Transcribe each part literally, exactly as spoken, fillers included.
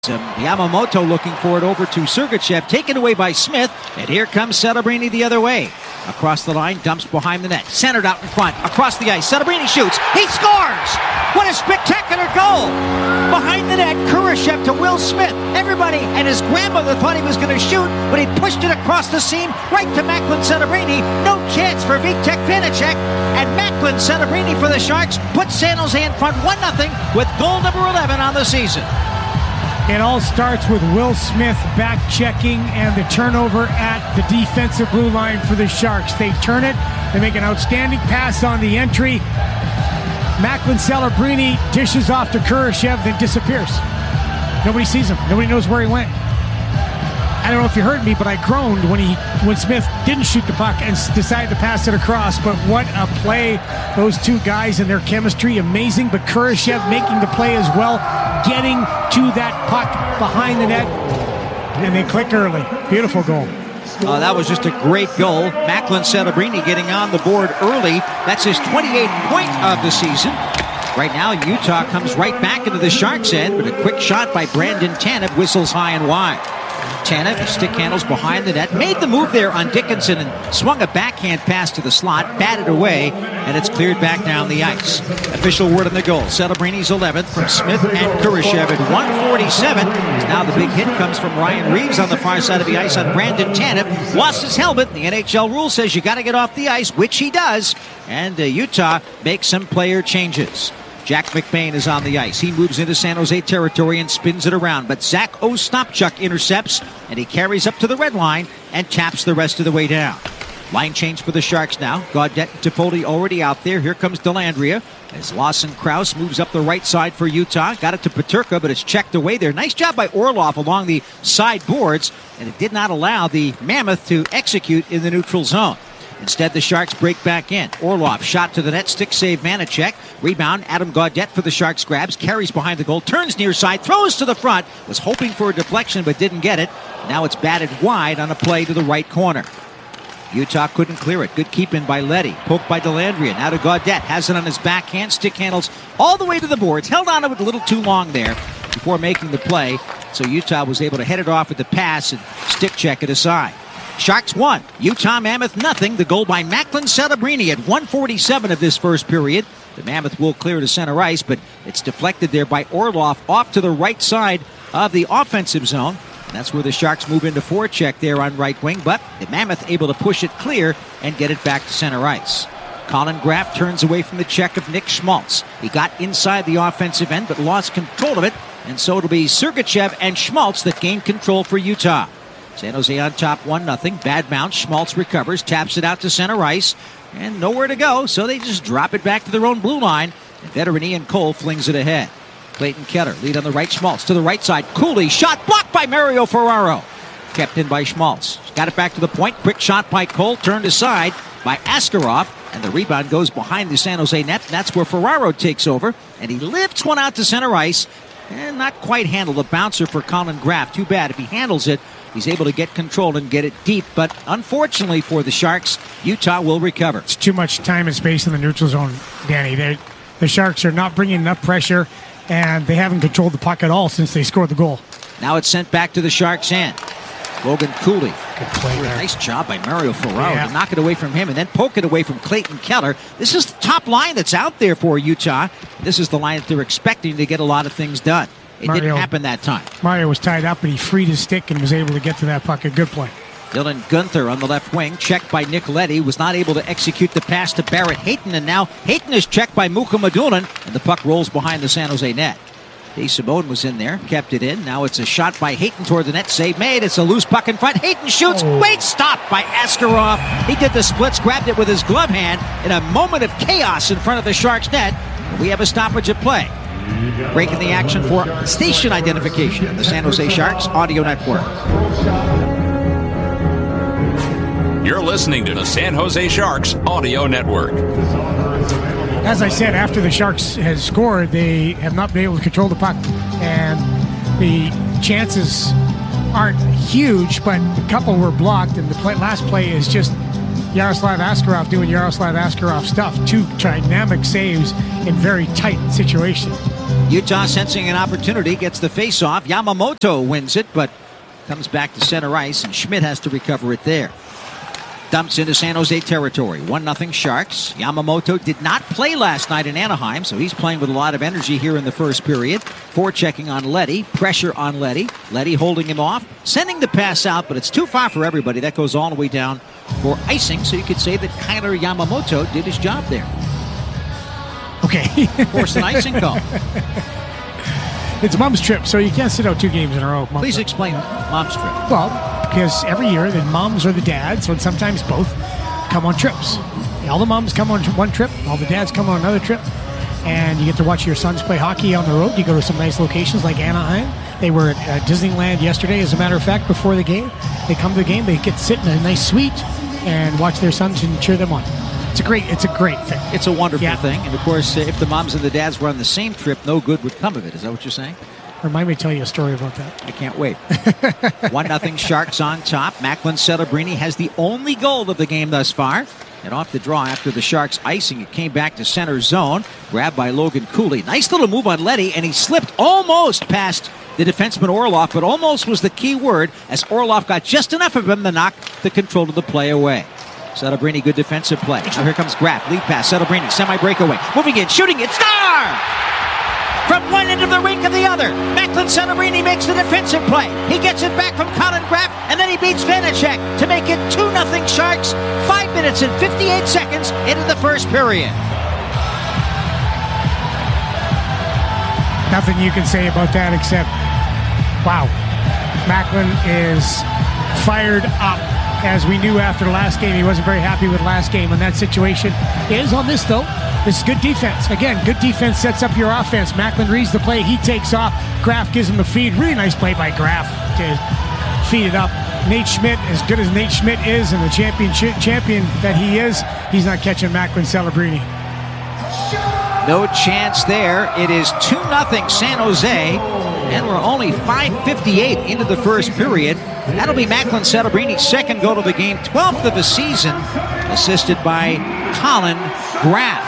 Yamamoto looking for it over to Sergachev, taken away by Smith, and here comes Celebrini the other way. Across the line, dumps behind the net, centered out in front, across the ice, Celebrini shoots, he scores! What a spectacular goal! Behind the net, Kurashev to Will Smith. Everybody and his grandmother thought he was going to shoot, but he pushed it across the seam, right to Macklin Celebrini. No chance for Vitek Vanacek, and Macklin Celebrini for the Sharks puts San Jose in front one nothing with goal number eleven on the season. It all starts with Will Smith back checking and the turnover at the defensive blue line for the Sharks. They turn it, they make an outstanding pass on the entry. Macklin Celebrini dishes off to Kurashev, then disappears. Nobody sees him. Nobody knows where he went. I don't know if you heard me, but I groaned when he when Smith didn't shoot the puck and decided to pass it across. But what a play. Those two guys and their chemistry, amazing. But Kurashev making the play as well, getting to that puck behind the net. And they click early. Beautiful goal. Uh, that was just a great goal. Macklin Celebrini getting on the board early. That's his twenty-eighth point of the season. Right now, Utah comes right back into the Sharks' end, but a quick shot by Brandon Tanev whistles high and wide. Tanev, his stick handles behind the net, made the move there on Dickinson and swung a backhand pass to the slot, batted away, and it's cleared back down the ice. Official word on the goal. Celebrini's eleventh from Smith and Kurashev at one forty-seven. Now the big hit comes from Ryan Reeves on the far side of the ice on Brandon Tanev. Lost his helmet. The N H L rule says you got to get off the ice, which he does. And uh, Utah makes some player changes. Jack McBain is on the ice. He moves into San Jose territory and spins it around. But Zach Ostapchuk intercepts, and he carries up to the red line and taps the rest of the way down. Line change for the Sharks now. Gaudette and Toffoli already out there. Here comes Dellandrea as Lawson Krause moves up the right side for Utah. Got it to Peterka, but it's checked away there. Nice job by Orlov along the side boards, and it did not allow the Mammoth to execute in the neutral zone. Instead, the Sharks break back in. Orlov shot to the net, stick save Vanacek. Rebound, Adam Gaudette for the Sharks grabs, carries behind the goal, turns near side, throws to the front, was hoping for a deflection but didn't get it. Now it's batted wide on a play to the right corner. Utah couldn't clear it. Good keep in by Leddy. Poked by Dellandrea. Now to Gaudette. Has it on his backhand. Stick handles all the way to the boards. Held on to it a little too long there before making the play. So Utah was able to head it off with the pass and stick check it aside. Sharks won. Utah Mammoth nothing. The goal by Macklin Celebrini at one forty-seven of this first period. The Mammoth will clear to center ice, but it's deflected there by Orlov off to the right side of the offensive zone. And that's where the Sharks move into forecheck there on right wing, but the Mammoth able to push it clear and get it back to center ice. Colin Graff turns away from the check of Nick Schmaltz. He got inside the offensive end but lost control of it, and so it'll be Sergachev and Schmaltz that gain control for Utah. San Jose on top one nothing. Bad bounce. Schmaltz recovers, taps it out to center ice, and nowhere to go, so they just drop it back to their own blue line, and veteran Ian Cole flings it ahead. Clayton Keller, lead on the right, Schmaltz to the right side. Cooley, shot blocked by Mario Ferraro. Kept in by Schmaltz. Got it back to the point. Quick shot by Cole, turned aside by Askarov, and the rebound goes behind the San Jose net. That's where Ferraro takes over, and he lifts one out to center ice, and not quite handle the bouncer for Colin Graff. Too bad. If he handles it, he's able to get control and get it deep, but unfortunately for the Sharks, Utah will recover. It's too much time and space in the neutral zone, Danny. They're, the Sharks are not bringing enough pressure, and they haven't controlled the puck at all since they scored the goal. Now it's sent back to the Sharks' end. Logan Cooley. Good play there. Nice job by Mario Ferraro yeah. to knock it away from him and then poke it away from Clayton Keller. This is the top line that's out there for Utah. This is the line that they're expecting to get a lot of things done. It Mario, didn't happen that time. Mario was tied up, but he freed his stick and was able to get to that puck. A good play. Dylan Gunther on the left wing, checked by Nick Leddy, was not able to execute the pass to Barrett Hayton, and now Hayton is checked by Muka Madunan, and the puck rolls behind the San Jose net. Dave Simone was in there, kept it in. Now it's a shot by Hayton toward the net, save made. It's a loose puck in front. Hayton shoots. Oh. Wait, stopped by Askarov. He did the splits, grabbed it with his glove hand in a moment of chaos in front of the Sharks net. We have a stoppage at play. Breaking the action for station identification of the San Jose Sharks Audio Network. You're listening to the San Jose Sharks Audio Network. As I said, after the Sharks has scored, they have not been able to control the puck, and the chances aren't huge, but a couple were blocked, and the play, last play is just Yaroslav Askarov doing Yaroslav Askarov stuff. Two dynamic saves in very tight situation. Utah sensing an opportunity, gets the face-off. Yamamoto wins it, but comes back to center ice, and Schmidt has to recover it there. Dumps into San Jose territory. one nothing Sharks. Yamamoto did not play last night in Anaheim, so he's playing with a lot of energy here in the first period. Forechecking on Leddy. Pressure on Leddy. Leddy holding him off. Sending the pass out, but it's too far for everybody. That goes all the way down for icing, so you could say that Kailer Yamamoto did his job there. Okay. Forced an icing call. It's Mom's Trip, so you can't sit out two games in a row. Please explain Mom's Trip. Well, because every year the moms or the dads, or sometimes both, come on trips. All the moms come on one trip, all the dads come on another trip, and you get to watch your sons play hockey on the road. You go to some nice locations like Anaheim. They were at uh, Disneyland yesterday, as a matter of fact, before the game. They come to the game, they get to sit in a nice suite and watch their sons and cheer them on. It's a great, it's a great thing. It's a wonderful yeah. thing. And, of course, if the moms and the dads were on the same trip, no good would come of it. Is that what you're saying? Remind me to tell you a story about that. I can't wait. one nothing Sharks on top. Macklin Celebrini has the only goal of the game thus far. And off the draw after the Sharks icing, it came back to center zone. Grabbed by Logan Cooley. Nice little move on Leddy, and he slipped almost past the defenseman Orlov, but almost was the key word as Orlov got just enough of him to knock the control of the play away. Celebrini, good defensive play. Now here comes Graff. Lead pass. Celebrini, semi-breakaway. Moving in, shooting it. Star! From one end of the rink to the other. Macklin Celebrini makes the defensive play. He gets it back from Colin Graff, and then he beats Vanacek to make it two nothing Sharks. Five minutes and fifty-eight seconds into the first period. Nothing you can say about that except, wow, Macklin is fired up. As we knew after the last game, he wasn't very happy with last game, and that situation is on this, though. This is good defense. Again, good defense sets up your offense. Macklin reads the play. He takes off. Graff gives him the feed. Really nice play by Graff to feed it up. Nate Schmidt, as good as Nate Schmidt is and the championship champion that he is, he's not catching Macklin Celebrini. No chance there. It is two nothing San Jose, and we're only five fifty-eight into the first period. That'll be Macklin Celebrini's second goal of the game, twelfth of the season, assisted by Colin Graff.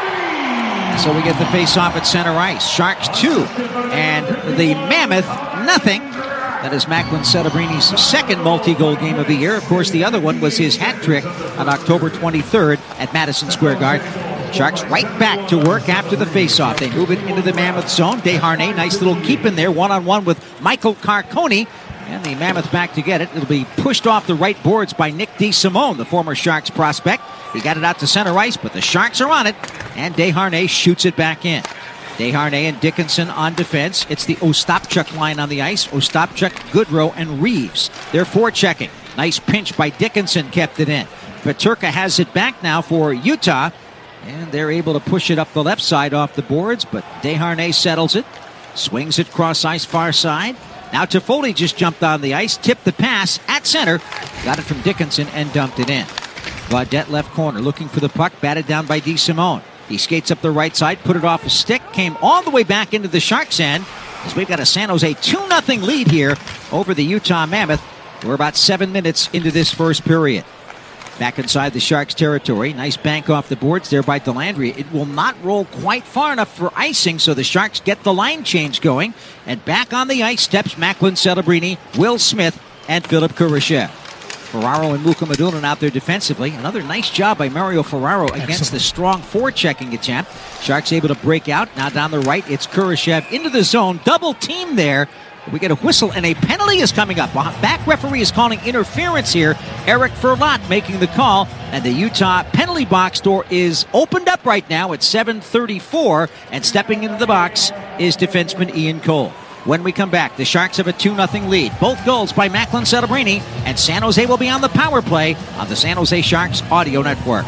And so we get the face-off at center ice. Sharks two, and the Mammoth nothing. That is Macklin Celebrini's second multi-goal game of the year. Of course, the other one was his hat trick on October twenty-third at Madison Square Garden. Sharks right back to work after the face-off. They move it into the Mammoth zone. Desharnais, nice little keep in there, one-on-one with Michael Carcone. And the Mammoth back to get it. It'll be pushed off the right boards by Nick DeSimone, the former Sharks prospect. He got it out to center ice, but the Sharks are on it. And Desharnais shoots it back in. Desharnais and Dickinson on defense. It's the Ostapchuk line on the ice. Ostapchuk, Goodrow, and Reeves. They're forechecking. Nice pinch by Dickinson, kept it in. Peterka has it back now for Utah. And they're able to push it up the left side off the boards, but Desharnais settles it. Swings it cross ice far side. Now Toffoli just jumped on the ice, tipped the pass at center, got it from Dickinson and dumped it in. Gaudette left corner looking for the puck, batted down by DeSimone. He skates up the right side, put it off a stick, came all the way back into the Sharks' end as we've got a San Jose two nothing lead here over the Utah Mammoth. We're about seven minutes into this first period. Back inside the Sharks' territory. Nice bank off the boards there by Delandry. It will not roll quite far enough for icing, so the Sharks get the line change going. And back on the ice steps Macklin Celebrini, Will Smith, and Philip Kurashev. Ferraro and Muka Madunan out there defensively. Another nice job by Mario Ferraro against Excellent. the strong forechecking attempt. Sharks able to break out. Now down the right, it's Kurashev into the zone. Double team there. We get a whistle, and a penalty is coming up. Back referee is calling interference here. Eric Ferlat making the call, and the Utah penalty box door is opened up right now at seven thirty-four, and stepping into the box is defenseman Ian Cole. When we come back, the Sharks have a two nothing lead. Both goals by Macklin Celebrini, and San Jose will be on the power play on the San Jose Sharks Audio Network.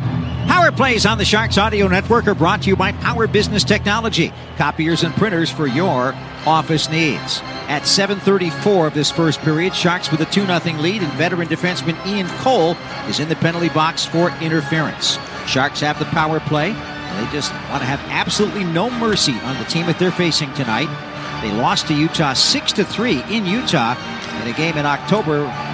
Power plays on the Sharks Audio Network are brought to you by Power Business Technology, copiers and printers for your office needs. At seven thirty-four of this first period, Sharks with a two nothing lead, and veteran defenseman Ian Cole is in the penalty box for interference. Sharks have the power play, and they just want to have absolutely no mercy on the team that they're facing tonight. They lost to Utah six to three in Utah in a game in October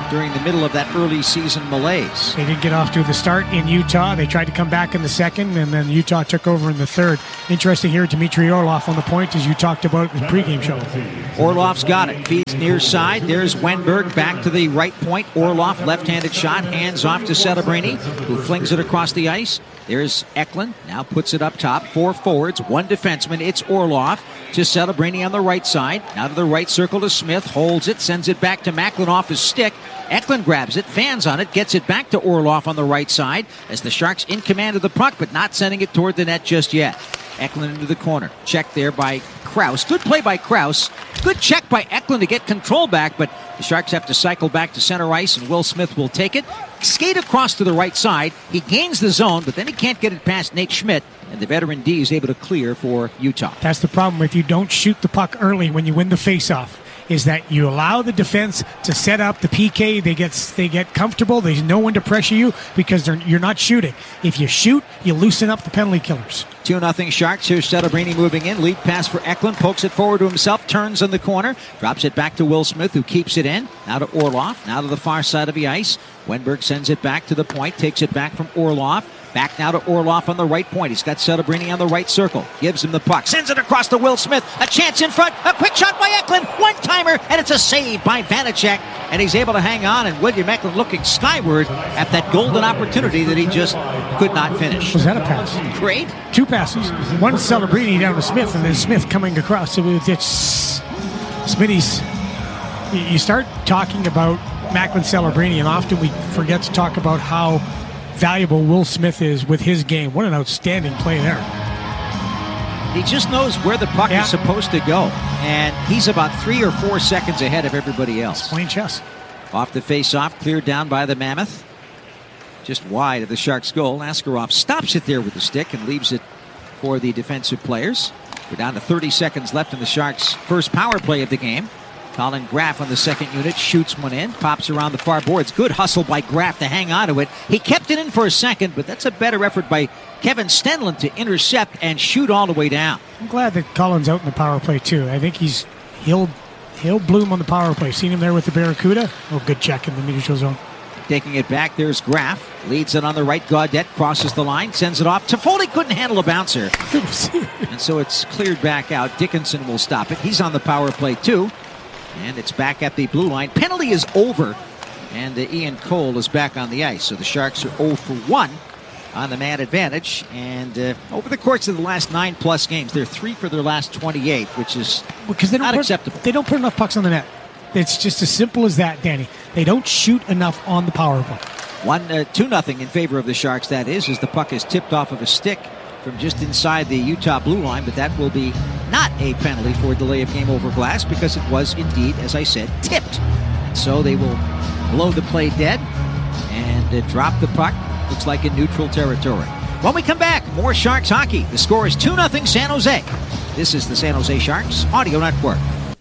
during the middle of that early season malaise. They didn't get off to the start in Utah. They tried to come back in the second, and then Utah took over in the third. Interesting here, Dmitry Orlov on the point, as you talked about in the pregame show. Orlov's got it. Feeds near side. There's Wenberg back to the right point. Orlov, left-handed shot, hands off to Celebrini, who flings it across the ice. There's Eklund, now puts it up top. Four forwards, one defenseman. It's Orlov to Celebrini on the right side. Now to the right circle to Smith. Holds it, sends it back to Macklin off his stick. Eklund grabs it, fans on it, gets it back to Orlov on the right side as the Sharks in command of the puck, but not sending it toward the net just yet. Eklund into the corner. Check there by Krause. Good play by Krause. Good check by Eklund to get control back, but the Sharks have to cycle back to center ice, and Will Smith will take it. Skate across to the right side. He gains the zone, but then he can't get it past Nate Schmidt, and the veteran D is able to clear for Utah. That's the problem if you don't shoot the puck early when you win the faceoff, is that you allow the defense to set up the P K. They get they get comfortable. There's no one to pressure you because they're, you're not shooting. If you shoot, you loosen up the penalty killers. two nothing Sharks. Here's Celebrini moving in. Lead pass for Eklund. Pokes it forward to himself. Turns in the corner. Drops it back to Will Smith, who keeps it in. Now to Orlov. Now to the far side of the ice. Wenberg sends it back to the point. Takes it back from Orlov. Back now to Orlov on the right point. He's got Celebrini on the right circle. Gives him the puck. Sends it across to Will Smith. A chance in front. A quick shot by Eklund. One-timer. And it's a save by Vanacek. And he's able to hang on. And William Eklund looking skyward at that golden opportunity that he just could not finish. Was that a pass? Great. Two passes. One Celebrini down to Smith, and then Smith coming across. So it's Smitty's. You start talking about Macklin Celebrini, and often we forget to talk about how valuable Will Smith is with his game. What an outstanding play there. He just knows where the puck yeah. is supposed to go, and he's about three or four seconds ahead of everybody else. It's playing chess. Off the face-off, cleared down by the Mammoth. Just wide of the Sharks' goal. Askarov stops it there with the stick and leaves it for the defensive players. We're down to thirty seconds left in the Sharks' first power play of the game. Colin Graff on the second unit shoots one in, pops around the far boards. Good hustle by Graff to hang on to it. He kept it in for a second, but that's a better effort by Kevin Stenlund to intercept and shoot all the way down. I'm glad that Colin's out in the power play too. I think he's he'll he'll bloom on the power play. Seen him there with the Barracuda. Oh, good check in the neutral zone. Taking it back, there's Graff. Leads it on the right. Gaudette crosses the line, sends it off. Toffoli couldn't handle a bouncer. And so it's cleared back out. Dickinson will stop it. He's on the power play too. And it's back at the blue line. Penalty is over. And uh, Ian Cole is back on the ice. So the Sharks are oh for one on the man advantage. And uh, over the course of the last nine plus games, they're three for their last twenty-eight, which is because they don't not put, acceptable. They don't put enough pucks on the net. It's just as simple as that, Danny. They don't shoot enough on the power play. One, uh, two nothing in favor of the Sharks, that is, as the puck is tipped off of a stick from just inside the Utah blue line, but that will be not a penalty for delay of game over glass because it was indeed, as I said, tipped. And so they will blow the play dead and uh, drop the puck. Looks like in neutral territory. When we come back, more Sharks hockey. The score is two nothing San Jose. This is the San Jose Sharks Audio Network.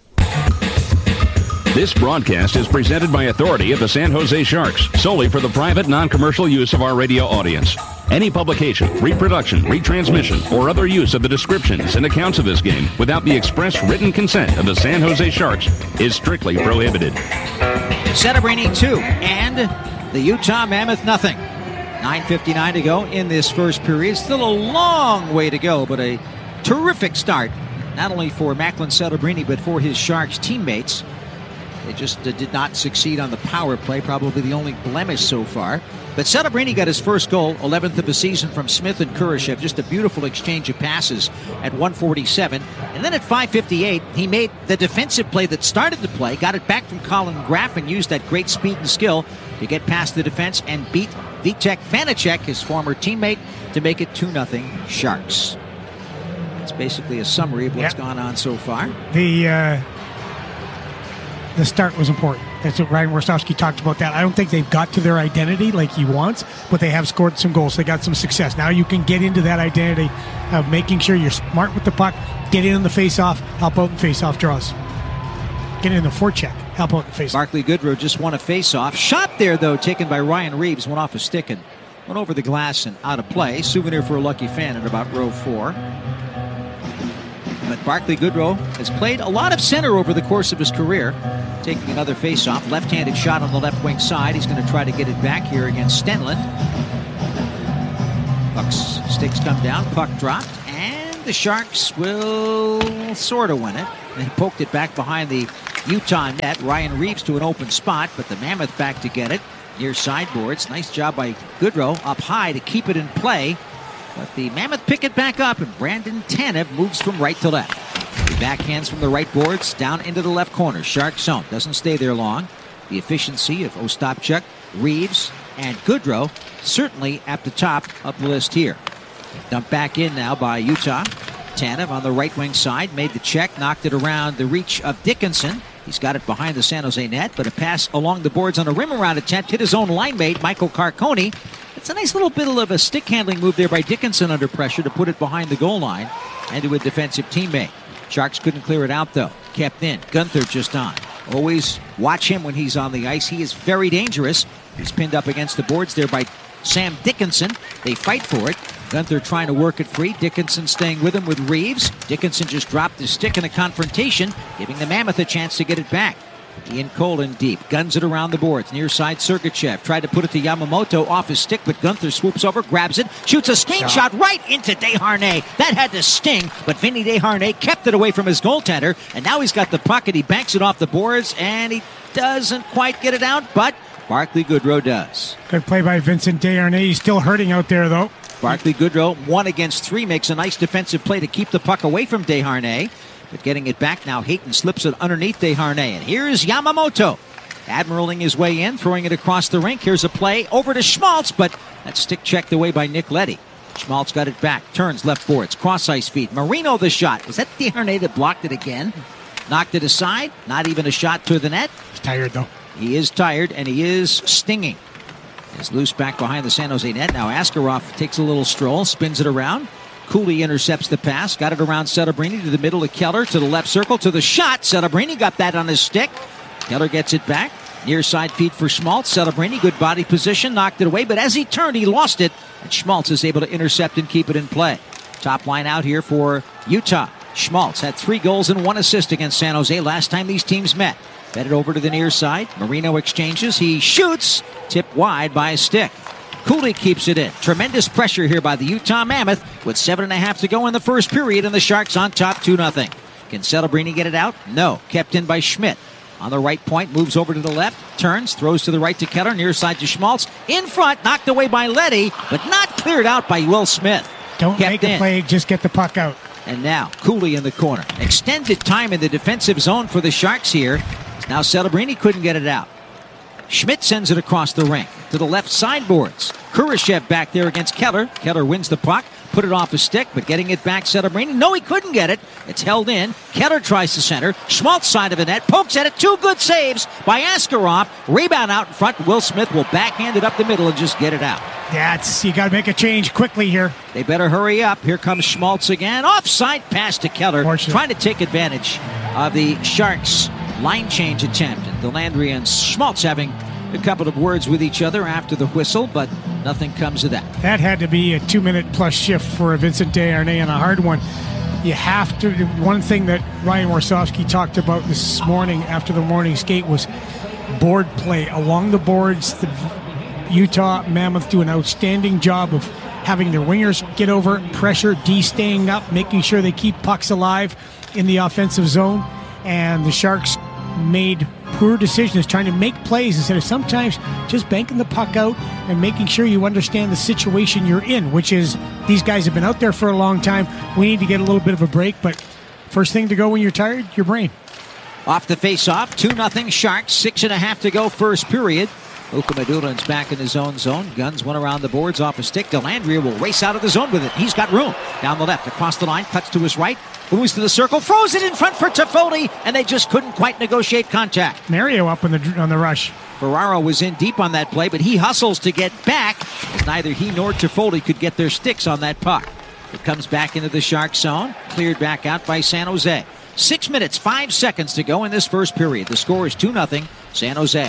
This broadcast is presented by authority of the San Jose Sharks, solely for the private, non-commercial use of our radio audience. Any publication, reproduction, retransmission, or other use of the descriptions and accounts of this game without the express written consent of the San Jose Sharks is strictly prohibited. Celebrini two and the Utah Mammoth nothing. nine fifty-nine to go in this first period. Still a long way to go, but a terrific start, not only for Macklin Celebrini, but for his Sharks teammates. They just uh, did not succeed on the power play, probably the only blemish so far. But Celebrini got his first goal, eleventh of the season from Smith and Kurashev. Just a beautiful exchange of passes at one forty-seven. And then at five fifty-eight, he made the defensive play that started the play, got it back from Colin Graff, and used that great speed and skill to get past the defense and beat Vitek Vanacek, his former teammate, to make it two nothing Sharks. That's basically a summary of what's yep. gone on so far. The... Uh... The start was important. That's what Ryan Warsofsky talked about that. I don't think they've got to their identity like he wants, but they have scored some goals. They got some success. Now you can get into that identity of making sure you're smart with the puck, get in on the face-off, help out in face-off draws. Get in the forecheck, help out in face-off. Barclay Goodrow just won a face-off. Shot there, though, taken by Ryan Reeves. Went off a stick and went over the glass and out of play. Souvenir for a lucky fan at about row four. But Barclay Goodrow has played a lot of center over the course of his career. Taking another face-off. Left-handed shot on the left wing side. He's going to try to get it back here against Stenlund. Puck's sticks come down. Puck dropped. And the Sharks will sort of win it. They poked it back behind the Utah net. Ryan Reeves to an open spot, but the Mammoth back to get it. Near sideboards. Nice job by Goodrow up high to keep it in play. But the Mammoth pick it back up, and Brandon Tanev moves from right to left. He backhands from the right boards down into the left corner. Shark zone. Doesn't stay there long. The efficiency of Ostapchuk, Reeves, and Goodrow certainly at the top of the list here. Dumped back in now by Utah. Tanev on the right wing side made the check, knocked it around the reach of Dickinson. He's got it behind the San Jose net, but a pass along the boards on a rim around attempt hit his own line mate, Michael Carcone. It's a nice little bit of a stick handling move there by Dickinson under pressure to put it behind the goal line and to a defensive teammate. Sharks couldn't clear it out though. Kept in. Gunther just on. Always watch him when he's on the ice. He is very dangerous. He's pinned up against the boards there by Sam Dickinson. They fight for it. Gunther trying to work it free. Dickinson staying with him with Reeves. Dickinson just dropped his stick in a confrontation, giving the Mammoth a chance to get it back. Ian Cole in deep. Guns it around the boards. Near side, Sergachev tried to put it to Yamamoto off his stick, but Gunther swoops over, grabs it, shoots a skate shot right into Desharnais. That had to sting, but Vinny Desharnais kept it away from his goaltender, and now he's got the puck and he banks it off the boards, and he doesn't quite get it out, but Barclay Goodrow does. Good play by Vincent Desharnais. He's still hurting out there, though. Barclay Goodrow, one against three, makes a nice defensive play to keep the puck away from Desharnais. But getting it back now, Hayton slips it underneath Desharnais. And here's Yamamoto. Admiraling his way in, throwing it across the rink. Here's a play over to Schmaltz, but that stick checked away by Nick Leddy. Schmaltz got it back, turns left boards, cross ice feed. Marino the shot. Was that Desharnais that blocked it again? Knocked it aside. Not even a shot to the net. He's tired, though. He is tired, and he is stinging. Is loose back behind the San Jose net. Now Askarov takes a little stroll, spins it around. Cooley intercepts the pass, got it around Celebrini to the middle of Keller, to the left circle, to the shot. Celebrini got that on his stick. Keller gets it back. Near side feed for Schmaltz. Celebrini, good body position, knocked it away, but as he turned, he lost it. And Schmaltz is able to intercept and keep it in play. Top line out here for Utah. Schmaltz had three goals and one assist against San Jose last time these teams met. Fed it over to the near side. Marino exchanges. He shoots. Tipped wide by a stick. Cooley keeps it in. Tremendous pressure here by the Utah Mammoth with seven and a half to go in the first period, and the Sharks on top two nothing. Can Celebrini get it out? No. Kept in by Schmidt. On the right point, moves over to the left, turns, throws to the right to Keller, near side to Schmaltz. In front, knocked away by Leddy, but not cleared out by Will Smith. Don't Kept make a in. play, just get the puck out. And now, Cooley in the corner. Extended time in the defensive zone for the Sharks here. Now Celebrini couldn't get it out. Schmidt sends it across the rink to the left sideboards. Kurashev back there against Keller. Keller wins the puck, put it off his stick, but getting it back, Celebrini. No, he couldn't get it. It's held in. Keller tries to center. Schmaltz side of the net, pokes at it. Two good saves by Askarov. Rebound out in front. Will Smith will backhand it up the middle and just get it out. That's, you got to make a change quickly here. They better hurry up. Here comes Schmaltz again. Offside pass to Keller, trying to take advantage of the Sharks' line change attempt. And Delandry and Schmaltz having a couple of words with each other after the whistle, but nothing comes of that. That had to be a two-minute plus shift for Vincent Desharnais and a hard one. You have to. One thing that Ryan Warsofsky talked about this morning after the morning skate was board play along the boards. The Utah Mammoth do an outstanding job of having their wingers get over pressure, D staying up, making sure they keep pucks alive in the offensive zone, and the Sharks made poor decisions trying to make plays instead of sometimes just banking the puck out and making sure you understand the situation you're in, which is these guys have been out there for a long time. We need to get a little bit of a break, but first thing to go when you're tired, your brain. Off the face-off, two nothing Sharks, six and a half to go first period. Ukamadulin's back in his own zone. Guns went around the boards off a stick. Delandria will race out of the zone with it. He's got room. Down the left, across the line, cuts to his right, moves to the circle, throws it in front for Toffoli, and they just couldn't quite negotiate contact. Mario up on the on the rush. Ferraro was in deep on that play, but he hustles to get back, as neither he nor Toffoli could get their sticks on that puck. It comes back into the Shark zone, cleared back out by San Jose. Six minutes, five seconds to go in this first period. The score is two nothing, San Jose.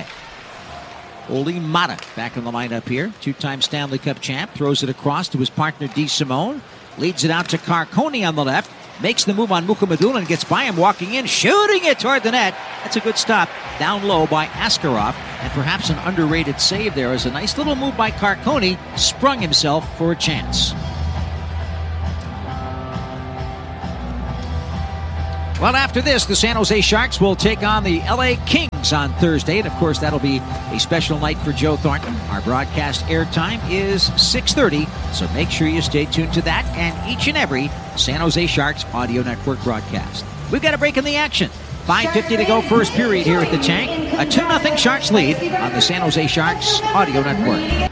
Oli Mata back in the lineup here. Two-time Stanley Cup champ. Throws it across to his partner, DeSimone. Leads it out to Carcone on the left. makes the move on Mukhamadullin, gets by him, walking in, shooting it toward the net. That's a good stop down low by Askarov, and perhaps an underrated save there as a nice little move by Carcone sprung himself for a chance. Well, after this, the San Jose Sharks will take on the L A Kings on Thursday. And, of course, that'll be a special night for Joe Thornton. Our broadcast airtime is six thirty, so make sure you stay tuned to that and each and every San Jose Sharks Audio Network broadcast. We've got a break in the action. five fifty to go, first period here at the Tank. A two nothing Sharks lead on the San Jose Sharks Audio Network.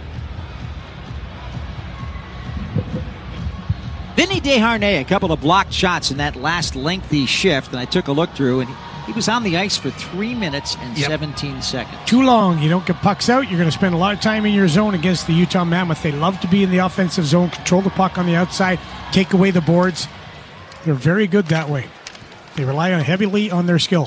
Vinny Desharnais, a couple of blocked shots in that last lengthy shift, and I took a look through, and he was on the ice for three minutes and yep. seventeen seconds. Too long. You don't get pucks out. You're going to spend a lot of time in your zone against the Utah Mammoth. They love to be in the offensive zone, control the puck on the outside, take away the boards. They're very good that way. They rely on heavily on their skill.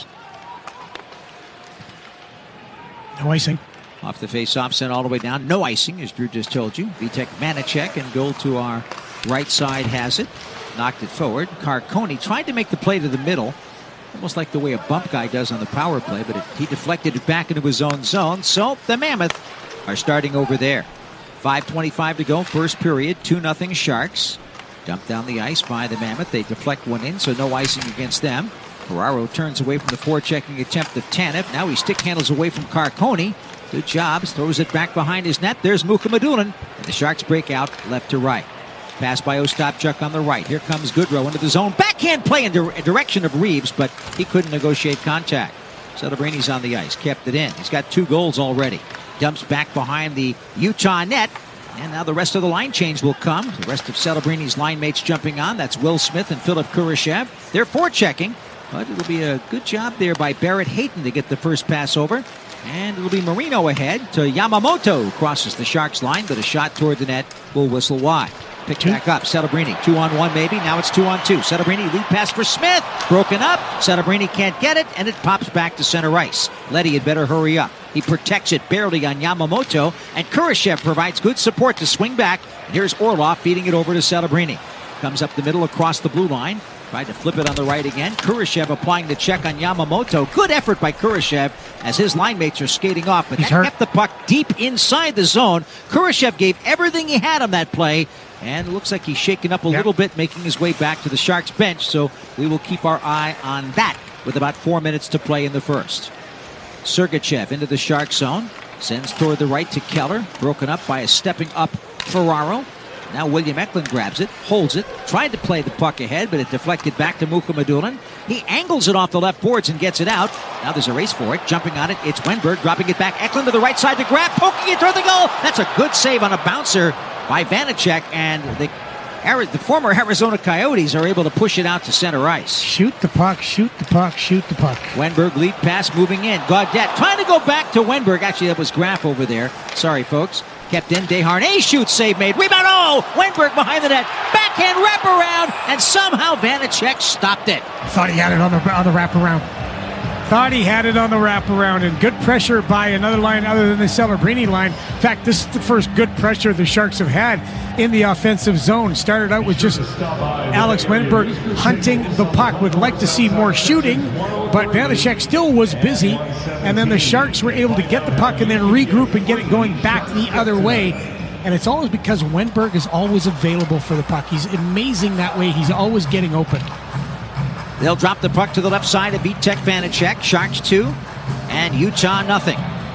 No icing. Off the face-off, sent all the way down. No icing, as Drew just told you. Vitek Vanacek and goal to our right side has it. Knocked it forward. Carcone tried to make the play to the middle, almost like the way a bump guy does on the power play, but it, he deflected it back into his own zone. So the Mammoth are starting over there. five twenty-five to go, first period. two nothing Sharks. Dumped down the ice by the Mammoth. They deflect one in, so no icing against them. Ferraro turns away from the forechecking attempt of Tanev. Now he stick handles away from Carcone. Good jobs. Throws it back behind his net. There's Mukhamadullin. And the Sharks break out left to right. Pass by Ostapchuk on the right. Here comes Goodrow into the zone. Backhand play in the direction of Reeves, but he couldn't negotiate contact. Celebrini's on the ice. Kept it in. He's got two goals already. Dumps back behind the Utah net. And now the rest of the line change will come. The rest of Celebrini's line mates jumping on. That's Will Smith and Philip Kurashev. They're forechecking, but it'll be a good job there by Barrett Hayton to get the first pass over. And it'll be Marino ahead to Yamamoto, who crosses the Sharks line, but a shot toward the net will whistle wide. Picked back up. Celebrini, two on one maybe. Now it's two on two. Celebrini, lead pass for Smith. Broken up. Celebrini can't get it, and it pops back to center ice. Leddy had better hurry up. He protects it barely on Yamamoto, and Kurashev provides good support to swing back. And here's Orlov feeding it over to Celebrini. Comes up the middle across the blue line. Tried to flip it on the right again. Kurashev applying the check on Yamamoto. Good effort by Kurashev as his line mates are skating off, but that kept the puck deep inside the zone. Kurashev gave everything he had on that play, and it looks like he's shaken up a yep. little bit, making his way back to the Sharks bench, so we will keep our eye on that with about four minutes to play in the first. Sergachev into the Shark zone. Sends toward the right to Keller. Broken up by a stepping up Ferraro. Now William Eklund grabs it, holds it, tried to play the puck ahead, but it deflected back to Mukhamadullin. He angles it off the left boards and gets it out. Now there's a race for it. Jumping on it, it's Wenberg dropping it back. Eklund to the right side to grab, poking it toward the goal. That's a good save on a bouncer by Vanacek, and the, the former Arizona Coyotes are able to push it out to center ice. Shoot the puck, shoot the puck, shoot the puck. Wenberg lead pass moving in. Gaudette trying to go back to Wenberg. Actually, that was Graff over there. Sorry, folks. Kept in. Desharnais shoots, save made. Rebound. Oh! Wenberg behind the net. Backhand wraparound, and somehow Vanacek stopped it. Thought he had it on the on the wraparound. Thought he had it on the wraparound, and good pressure by another line other than the Celebrini line. In fact, this is the first good pressure the Sharks have had in the offensive zone. Started out with just Alex Wenberg hunting the puck. Would like to see more shooting, but Vanacek still was busy, and then the Sharks were able to get the puck and then regroup and get it going back the other way. And it's always because Wenberg is always available for the puck. He's amazing that way. He's always getting open. They'll drop the puck to the left side of Vitek Vanacek. Sharks two and Utah nothing.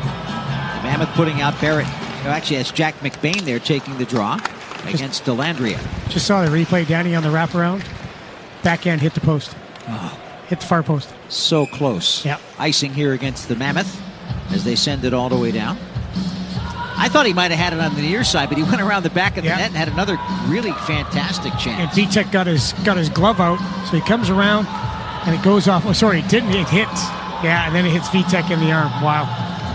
The Mammoth putting out Barrett. Actually, that's Jack McBain there taking the draw against Dellandrea. Just saw the replay, Danny, on the wraparound. Backhand hit the post. Oh. Hit the far post. So close. Yep. Icing here against the Mammoth as they send it all the way down. I thought he might have had it on the near side, but he went around the back of the yep. net and had another really fantastic chance. And Vitek got his got his glove out, so he comes around and it goes off. Oh, sorry, it didn't. It hits. Yeah, and then it hits Vitek in the arm. Wow.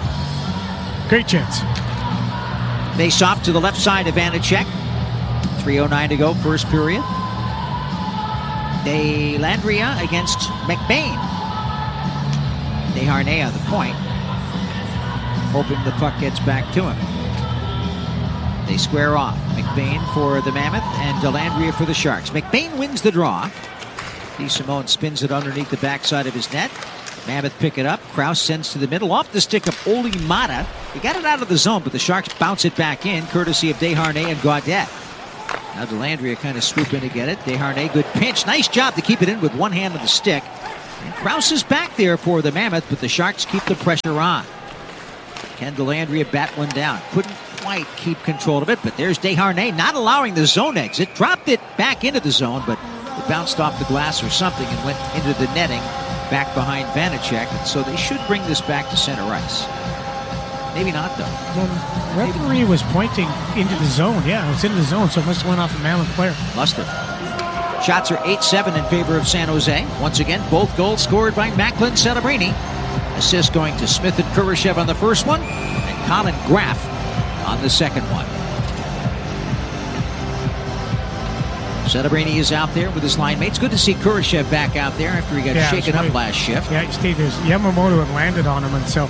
Great chance. Face off to the left side of Vanacek. three oh nine to go, first period. Dellandrea against McBain. Desharnais on the point, hoping the puck gets back to him. They square off. McBain for the Mammoth and Dellandrea for the Sharks. McBain wins the draw. DeSimone spins it underneath the backside of his net. Mammoth pick it up. Krause sends to the middle off the stick of Oli Mata. He got it out of the zone, but the Sharks bounce it back in, courtesy of Desharnais and Gaudette. Now Dellandrea kind of swoop in to get it. Desharnais, good pinch. Nice job to keep it in with one hand on the stick. And Krause is back there for the Mammoth, but the Sharks keep the pressure on. Ken Dellandrea bat one down. Couldn't quite keep control of it, but there's Desharnais not allowing the zone exit. Dropped it back into the zone, but it bounced off the glass or something and went into the netting back behind Vanacek. And so they should bring this back to center ice. Maybe not, though. The referee was pointing into the zone. Yeah, it was in the zone, so it must have went off a Mammoth player. Must have. Shots are eight seven in favor of San Jose. Once again, both goals scored by Macklin Celebrini. Assist going to Smith and Kurashev on the first one, and Colin Graf on the second one. Celebrini is out there with his line mates. Good to see Kurashev back out there after he got yeah, shaken up last shift. Yeah, Steve, there's Yamamoto had landed on him, and so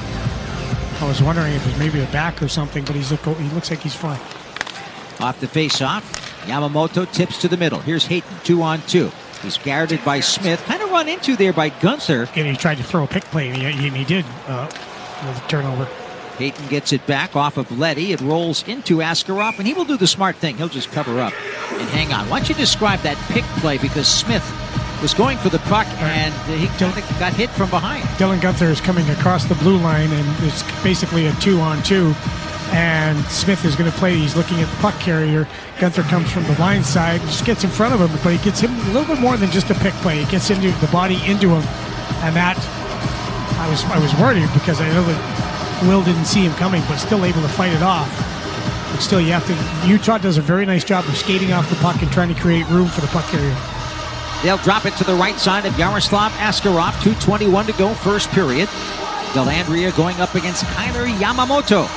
I was wondering if it was maybe a back or something, but he's look, he looks like he's fine. Off the face-off, Yamamoto tips to the middle. Here's Hayton, two on two. He's guarded by Smith. Kind of run into there by Gunther. And he tried to throw a pick play, and he, and he did uh, with a turnover. Hayton gets it back off of Leddy. It rolls into Askarov, and he will do the smart thing. He'll just cover up and hang on. Why don't you describe that pick play? Because Smith was going for the puck, and he got hit from behind. Dylan Gunther is coming across the blue line, and it's basically a two-on-two. And Smith is going to play. He's looking at the puck carrier. Gunther comes from the line side, just gets in front of him, but he gets him a little bit more than just a pick play. He gets into the body into him, and that I was I was worried because I know that Will didn't see him coming, but still able to fight it off. But still, you have to. Utah does a very nice job of skating off the puck and trying to create room for the puck carrier. They'll drop it to the right side of Yaroslav Askarov. two twenty-one to go, first period. Dellandrea going up against Kyler Yamamoto.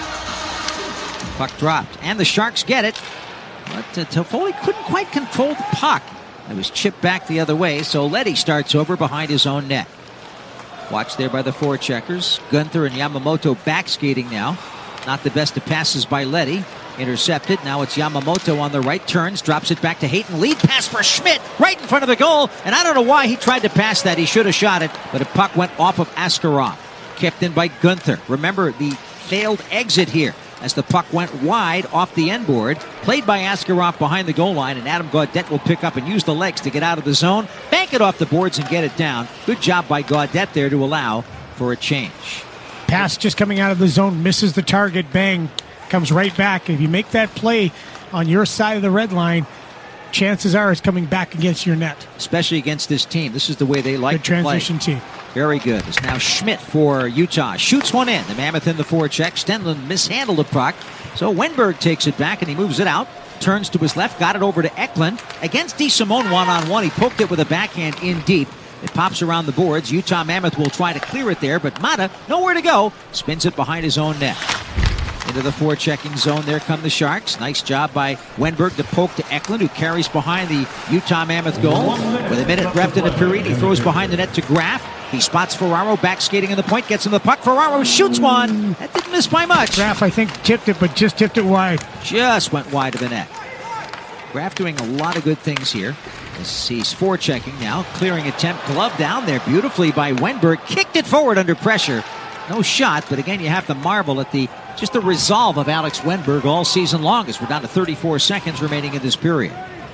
Puck dropped, and the Sharks get it. But uh, Toffoli couldn't quite control the puck. It was chipped back the other way, so Leddy starts over behind his own net. Watched there by the forecheckers. Gunther and Yamamoto back skating now. Not the best of passes by Leddy. Intercepted. Now it's Yamamoto on the right. Turns, drops it back to Hayton. Lead pass for Schmidt right in front of the goal. And I don't know why he tried to pass that. He should have shot it, but a puck went off of Askarov. Kept in by Gunther. Remember the failed exit here as the puck went wide off the end board. Played by Askarov behind the goal line, and Adam Gaudette will pick up and use the legs to get out of the zone, bank it off the boards and get it down. Good job by Gaudette there to allow for a change. Pass just coming out of the zone, misses the target, bang, comes right back. If you make that play on your side of the red line, chances are it's coming back against your net. Especially against this team. This is the way they like Good to play. transition team. Very good. It's now Schmidt for Utah. Shoots one in. The Mammoth in the forecheck. Stenlund mishandled the puck. So Wenberg takes it back and he moves it out. Turns to his left. Got it over to Eklund. Against DeSimone one-on-one. He poked it with a backhand in deep. It pops around the boards. Utah Mammoth will try to clear it there, but Mata, nowhere to go. Spins it behind his own net. Into the forechecking zone. There come the Sharks. Nice job by Wenberg to poke to Eklund, who carries behind the Utah Mammoth goal. With a minute left in the period, he throws behind the net to Graf. He spots Ferraro back skating in the point, gets him the puck. Ferraro shoots one. That didn't miss by much. Graf, I think, tipped it, but just tipped it wide. Just went wide of the net. Graf doing a lot of good things here. He's forechecking now. Clearing attempt. Glove down there beautifully by Wenberg. Kicked it forward under pressure. No shot, but again, you have to marvel at the just the resolve of Alex Wenberg all season long, as we're down to thirty-four seconds remaining in this period.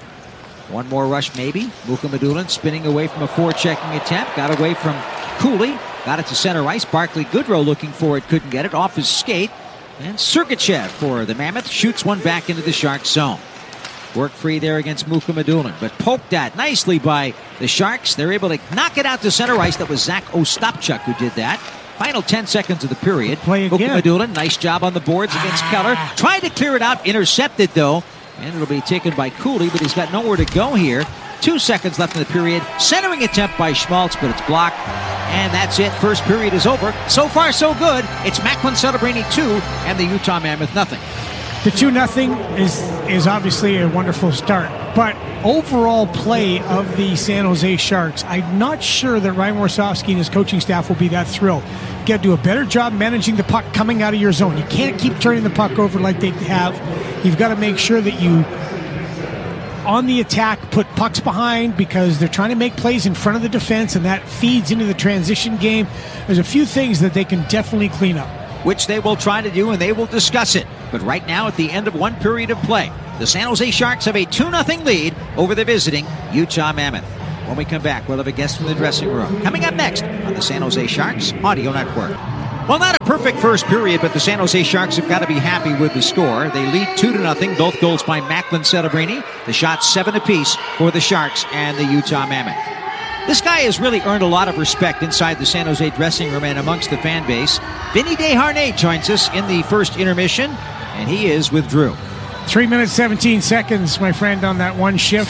One more rush maybe. Mukhamadullin spinning away from a forechecking attempt. Got away from Cooley. Got it to center ice. Barclay Goodrow looking for it. Couldn't get it. Off his skate. And Sergachev for the Mammoth shoots one back into the Sharks zone. Work free there against Mukhamadullin, but poked at nicely by the Sharks. They're able to knock it out to center ice. That was Zach Ostapchuk who did that. Final ten seconds of the period. Play again. Mukhamadullin, nice job on the boards against ah. Keller. Tried to clear it out, intercepted though, and it'll be taken by Cooley, but he's got nowhere to go here. Two seconds left in the period. Centering attempt by Schmaltz, but it's blocked. And that's it. First period is over. So far, so good. It's Macklin Celebrini two and the Utah Mammoth nothing. The two nothing is is obviously a wonderful start, but overall play of the San Jose Sharks, I'm not sure that Ryan Warsofsky and his coaching staff will be that thrilled. You got to do a better job managing the puck coming out of your zone. You can't keep turning the puck over like they have. You've got to make sure that you on the attack, put pucks behind because they're trying to make plays in front of the defense, and that feeds into the transition game. There's a few things that they can definitely clean up. Which they will try to do, and they will discuss it. But right now, at the end of one period of play, the San Jose Sharks have a two nothing lead over the visiting Utah Mammoth. When we come back, we'll have a guest from the dressing room. Coming up next on the San Jose Sharks Audio Network. Well, not a perfect first period, but the San Jose Sharks have got to be happy with the score. They lead two to nothing, both goals by Macklin Celebrini. The shots seven apiece for the Sharks and the Utah Mammoth. This guy has really earned a lot of respect inside the San Jose dressing room and amongst the fan base. Vinny Desharnais joins us in the first intermission, and he is with Drew. Three minutes, seventeen seconds, my friend, on that one shift.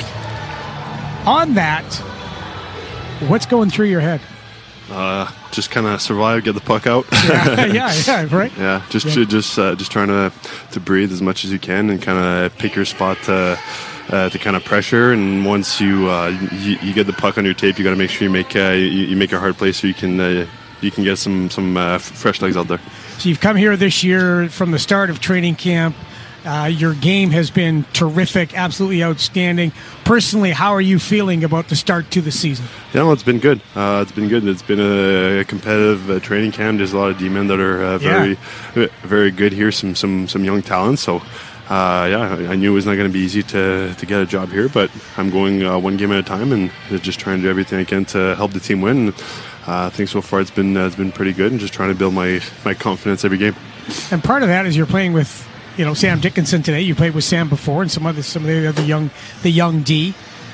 On that, what's going through your head? Uh, just kind of survive, get the puck out. yeah, yeah, yeah, right. Yeah, just yeah. just uh, just trying to to breathe as much as you can and kind of pick your spot to uh, to kind of pressure. And once you, uh, you you get the puck on your tape, you got to make sure you make uh, you, you make a hard play so you can uh, you can get some some uh, fresh legs out there. So you've come here this year from the start of training camp. Uh, your game has been terrific, absolutely outstanding. Personally, how are you feeling about the start to the season? Yeah, well, it's been good. Uh, it's been good. It's been a, a competitive uh, training camp. There's a lot of D-men that are uh, very, yeah. very good here. Some some some young talents. So, uh, yeah, I knew it was not going to be easy to to get a job here, but I'm going uh, one game at a time and just trying to do everything I can to help the team win. Uh, I think so far it's been uh, it's been pretty good, and just trying to build my my confidence every game. And part of that is you're playing with, you know, Sam Dickinson today. You played with Sam before, and some other some of the other young the young D.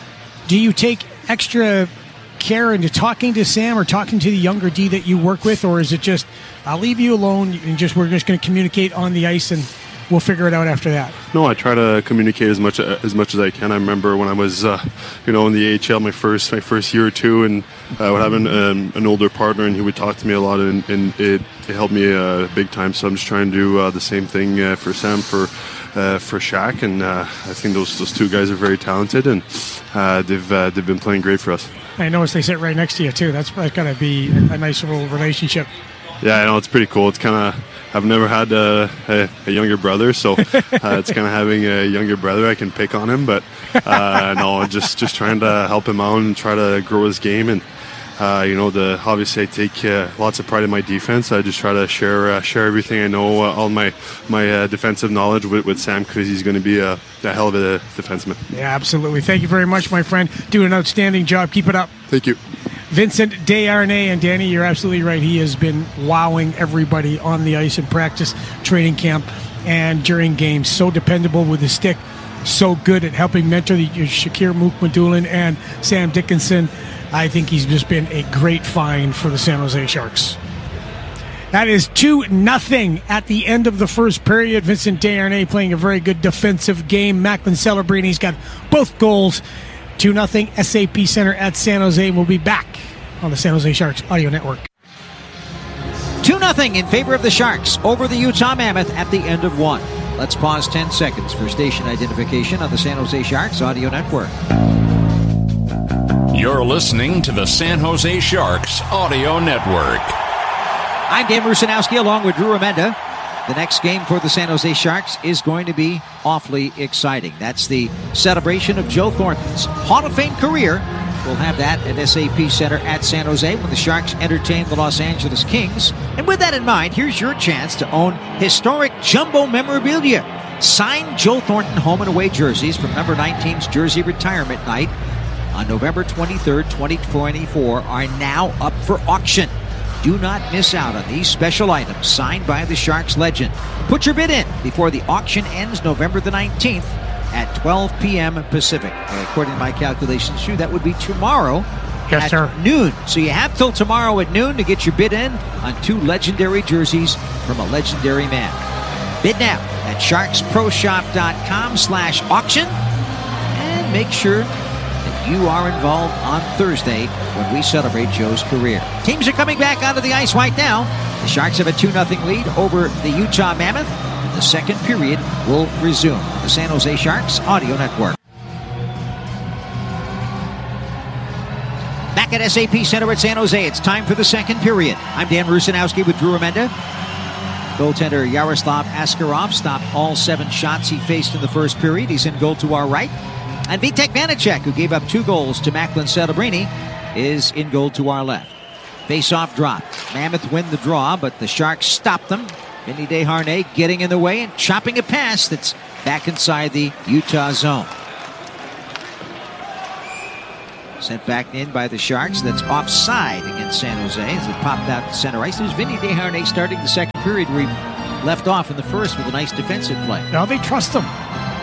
Do you take extra care into talking to Sam or talking to the younger D that you work with, or is it just I'll leave you alone and just we're just going to communicate on the ice and we'll figure it out after that? No, I try to communicate as much as much as I can. I remember when I was, uh, you know, in the A H L, my first my first year or two, and I would have an, um, an older partner, and he would talk to me a lot, and, and it, it helped me uh, big time. So I'm just trying to do uh, the same thing uh, for Sam, for uh, for Shaq, and uh, I think those those two guys are very talented, and uh, they've uh, they've been playing great for us. I noticed they sit right next to you too. That's, that's got to be a nice little relationship. Yeah, I know, it's pretty cool. It's kind of, I've never had a, a, a younger brother, so uh, it's kind of having a younger brother. I can pick on him, but uh, no, just just trying to help him out and try to grow his game. And uh, you know, the obviously I take uh, lots of pride in my defense. I just try to share uh, share everything I know, uh, all my my uh, defensive knowledge with, with Sam, because he's going to be a, a hell of a defenseman. Yeah, absolutely. Thank you very much, my friend. Doing an outstanding job. Keep it up. Thank you. Vincent Desharnais, and Danny, you're absolutely right. He has been wowing everybody on the ice in practice, training camp, and during games. So dependable with the stick, so good at helping mentor the Shakir Moukmadoulan and Sam Dickinson. I think he's just been a great find for the San Jose Sharks. That is two nothing at the end of the first period. Vincent Desharnais playing a very good defensive game. Macklin Celebrini, got both goals. two nothing S A P Center at San Jose. We'll be back on the San Jose Sharks Audio Network. two nothing in favor of the Sharks over the Utah Mammoth at the end of one. Let's pause ten seconds for station identification on the San Jose Sharks Audio Network. You're listening to the San Jose Sharks Audio Network. I'm Dan Rusanowski along with Drew Amenda. The next game for the San Jose Sharks is going to be awfully exciting. That's the celebration of Joe Thornton's Hall of Fame career. We'll have that at S A P Center at San Jose when the Sharks entertain the Los Angeles Kings. And with that in mind, here's your chance to own historic jumbo memorabilia. Signed Joe Thornton home and away jerseys from number nineteen's jersey retirement night on November twenty-third, twenty twenty-four are now up for auction. Do not miss out on these special items signed by the Sharks legend. Put your bid in before the auction ends November the nineteenth at twelve p.m. Pacific. According to my calculations, too, that would be tomorrow yes, at sir. noon. So you have till tomorrow at noon to get your bid in on two legendary jerseys from a legendary man. Bid now at sharksproshop.com slash auction and make sure you are involved on Thursday when we celebrate Joe's career. Teams are coming back onto the ice right now. The Sharks have a two nothing lead over the Utah Mammoth. The second period will resume. The San Jose Sharks Audio Network. Back at S A P Center at San Jose, it's time for the second period. I'm Dan Rusanowski with Drew Amenda. Goaltender Yaroslav Askarov stopped all seven shots he faced in the first period. He's in goal to our right. And Vitek Vanacek, who gave up two goals to Macklin Celebrini, is in goal to our left. Face-off drop. Mammoth win the draw, but the Sharks stop them. Vinny Desharnais getting in the way and chopping a pass that's back inside the Utah zone. Sent back in by the Sharks. That's offside against San Jose as it popped out to center ice. There's Vinny Desharnais starting the second period where he left off in the first with a nice defensive play. Now they trust him.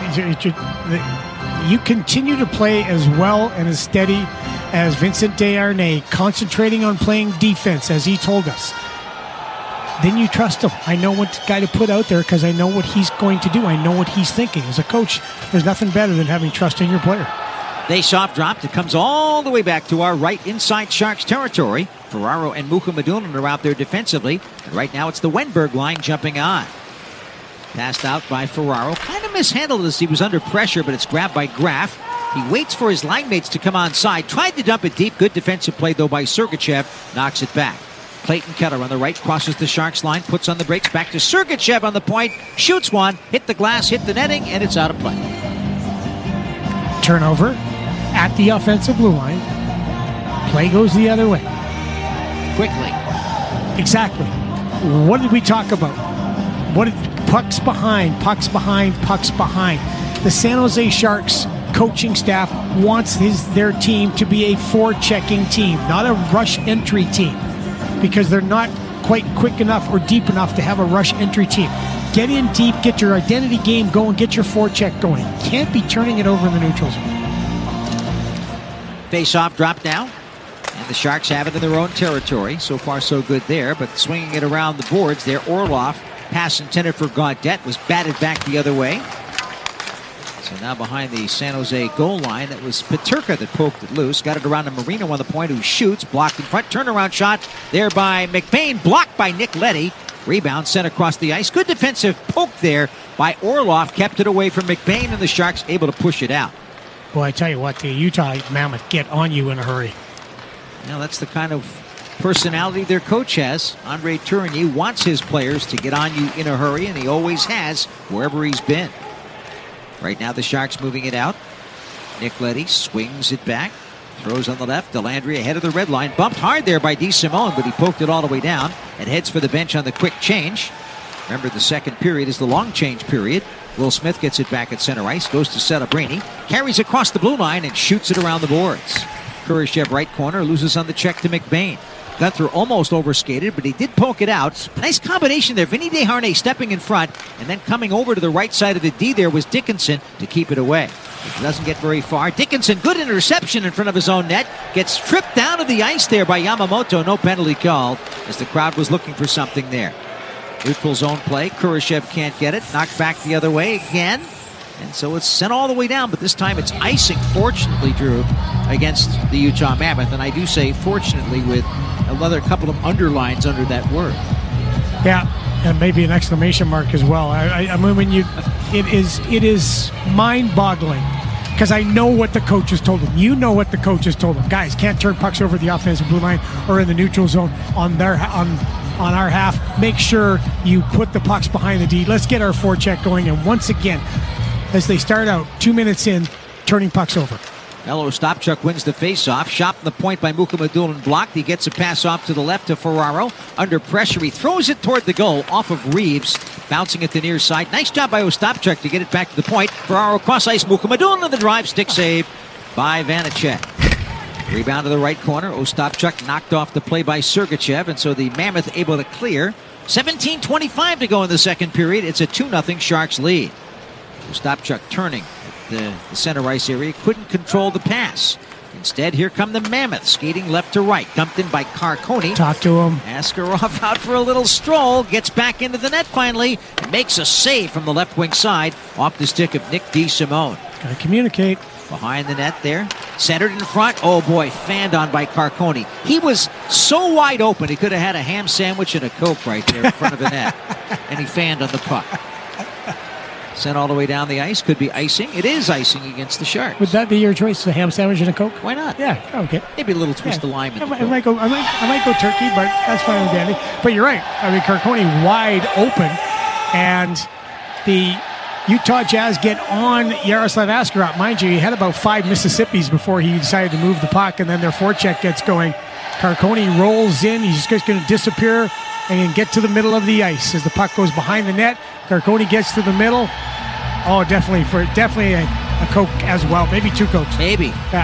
You continue to play as well and as steady as Vincent Desharnais, concentrating on playing defense, as he told us. Then you trust him. I know what guy to put out there because I know what he's going to do. I know what he's thinking. As a coach, there's nothing better than having trust in your player. They soft dropped. It comes all the way back to our right inside Sharks territory. Ferraro and Mukhamadullin are out there defensively. And right now it's the Wenberg line jumping on. Passed out by Ferraro. Kind of mishandled as he was under pressure, but it's grabbed by Graf. He waits for his line mates to come onside. Tried to dump it deep. Good defensive play, though, by Sergachev. Knocks it back. Clayton Keller on the right crosses the Sharks line. Puts on the brakes. Back to Sergachev on the point. Shoots one. Hit the glass. Hit the netting. And it's out of play. Turnover at the offensive blue line. Play goes the other way. Quickly. Exactly. What did we talk about? What did, pucks behind, pucks behind, pucks behind. The San Jose Sharks coaching staff wants his their team to be a forechecking team, not a rush entry team, because they're not quite quick enough or deep enough to have a rush entry team. Get in deep, get your identity game going, get your forecheck going. Can't be turning it over in the neutral zone. Face-off drop now. And the Sharks have it in their own territory. So far, so good there. But swinging it around the boards there, Orlov. Pass intended for Gaudette was batted back the other way. So now behind the San Jose goal line, that was Peterka that poked it loose. Got it around to Marino on the point, who shoots. Blocked in front. Turnaround shot there by McBain. Blocked by Nick Leddy. Rebound sent across the ice. Good defensive poke there by Orlov. Kept it away from McBain, and the Sharks able to push it out. Well, I tell you what, the Utah Mammoth get on you in a hurry. Now that's the kind of personality their coach has. Andre Tourigny wants his players to get on you in a hurry, and he always has wherever he's been. Right now the Sharks moving it out. Nick Leddy swings it back. Throws on the left. Delandry ahead of the red line. Bumped hard there by DeSimone, but he poked it all the way down and heads for the bench on the quick change. Remember, the second period is the long change period. Will Smith gets it back at center ice. Goes to Celebrini. Carries across the blue line and shoots it around the boards. Kurashev right corner. Loses on the check to McBain. Gunther almost overskated, but he did poke it out. Nice combination there. Vinny Desharnais stepping in front, and then coming over to the right side of the D there was Dickinson to keep it away. It doesn't get very far. Dickinson, good interception in front of his own net. Gets stripped down to the ice there by Yamamoto. No penalty called as the crowd was looking for something there. Neutral zone play. Kurashev can't get it. Knocked back the other way again. And so it's sent all the way down, but this time it's icing, fortunately, Drew, against the Utah Mammoth. And I do say fortunately with another couple of underlines under that word. Yeah, and maybe an exclamation mark as well. I, I, I mean, when you, it is it is mind-boggling because I know what the coaches told them. You know what the coaches told them. Guys, can't turn pucks over the offensive blue line or in the neutral zone on their on on our half. Make sure you put the pucks behind the D. Let's get our forecheck going. And once again, as they start out, two minutes in, turning pucks over. Elo Stopchuk wins the faceoff. Shot in the point by Mukhamadullin blocked. He gets a pass off to the left to Ferraro. Under pressure, he throws it toward the goal off of Reeves. Bouncing at the near side. Nice job by Ostapchuk to get it back to the point. Ferraro cross ice. Mukhamadullin on the drive. Stick save by Vanacek. Rebound to the right corner. Ostapchuk knocked off the play by Sergachev. And so the Mammoth able to clear. seventeen twenty-five to go in the second period. It's a two nothing Sharks lead. Ostapchuk turning. The, the center ice area couldn't control the pass. Instead, here come the Mammoths skating left to right. Dumped in by Carconi. Talk to him. Askarov out for a little stroll. Gets back into the net finally. And makes a save from the left wing side off the stick of Nick DeSimone. Gotta communicate. Behind the net there. Centered in front. Oh boy, fanned on by Carconi. He was so wide open he could have had a ham sandwich and a Coke right there in front of the net. And he fanned on the puck. Sent all the way down the ice. Could be icing. It is icing against the Sharks. Would that be your choice, a ham sandwich and a Coke? Why not? Yeah, okay. Maybe a little twist yeah. of lime in I, the might, I, might go, I, might, I might go turkey, but that's fine with Danny. But you're right. I mean, Carconi wide open, and the Utah Jazz get on Yaroslav Askarov. Mind you, he had about five Mississippis before he decided to move the puck, and then their forecheck gets going. Carcone rolls in. He's just going to disappear and get to the middle of the ice as the puck goes behind the net. Carcone gets to the middle. Oh, definitely for definitely a, a Coke as well. Maybe two Cokes. Maybe. Yeah.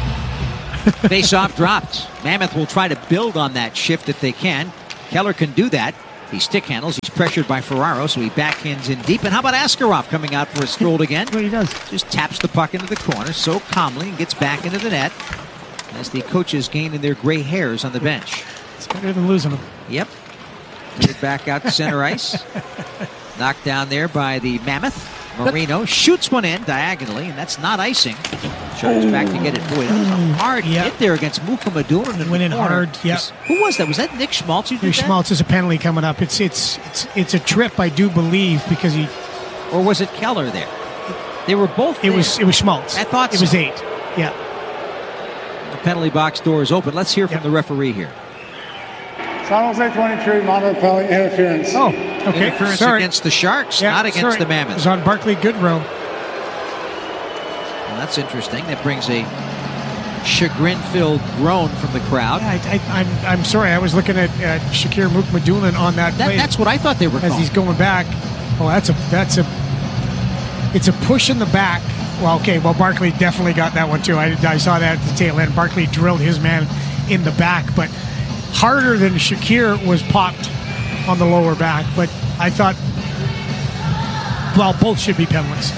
Face-off dropped. Mammoth will try to build on that shift if they can. Keller can do that. He stick handles. He's pressured by Ferraro, so he backhands in deep. And how about Askarov coming out for a stroll again? What he does. Just taps the puck into the corner so calmly and gets back into the net as the coaches gain in their gray hairs on the bench. It's better than losing them. Yep. Get back out to center ice. Knocked down there by the Mammoth. Marino shoots one in diagonally, and that's not icing. Sharks back to get it. Boy, that was a hard Yep. hit there against Mukhamadurin. Went in hard, yeah. Who was that? Was that Nick Schmaltz who did Nick that? Schmaltz is a penalty coming up. It's it's it's it's a trip, I do believe, because he. Or was it Keller there? They were both It there. was it was Schmaltz. I thought it so. was eight. Yeah. The penalty box door is open. Let's hear from Yep. the referee here. San Jose twenty-three, moderate penalty interference. Oh, okay. Interference Sorry. against the Sharks, Yeah, not against sorry. the It Mammoth. was on Barclay Goodrow. Well, that's interesting. That brings a chagrin-filled groan from the crowd. Yeah, I, I, I'm I'm sorry. I was looking at, at Shakir Mukhamadullin on that, That, play that's what I thought they were as calling. he's going back. Well, that's a that's a it's a push in the back. Well, okay. Well, Barkley definitely got that one too. I, I saw that at the tail end. Barkley drilled his man in the back, but harder than Shakir was popped on the lower back. But I thought, well, both should be penalties.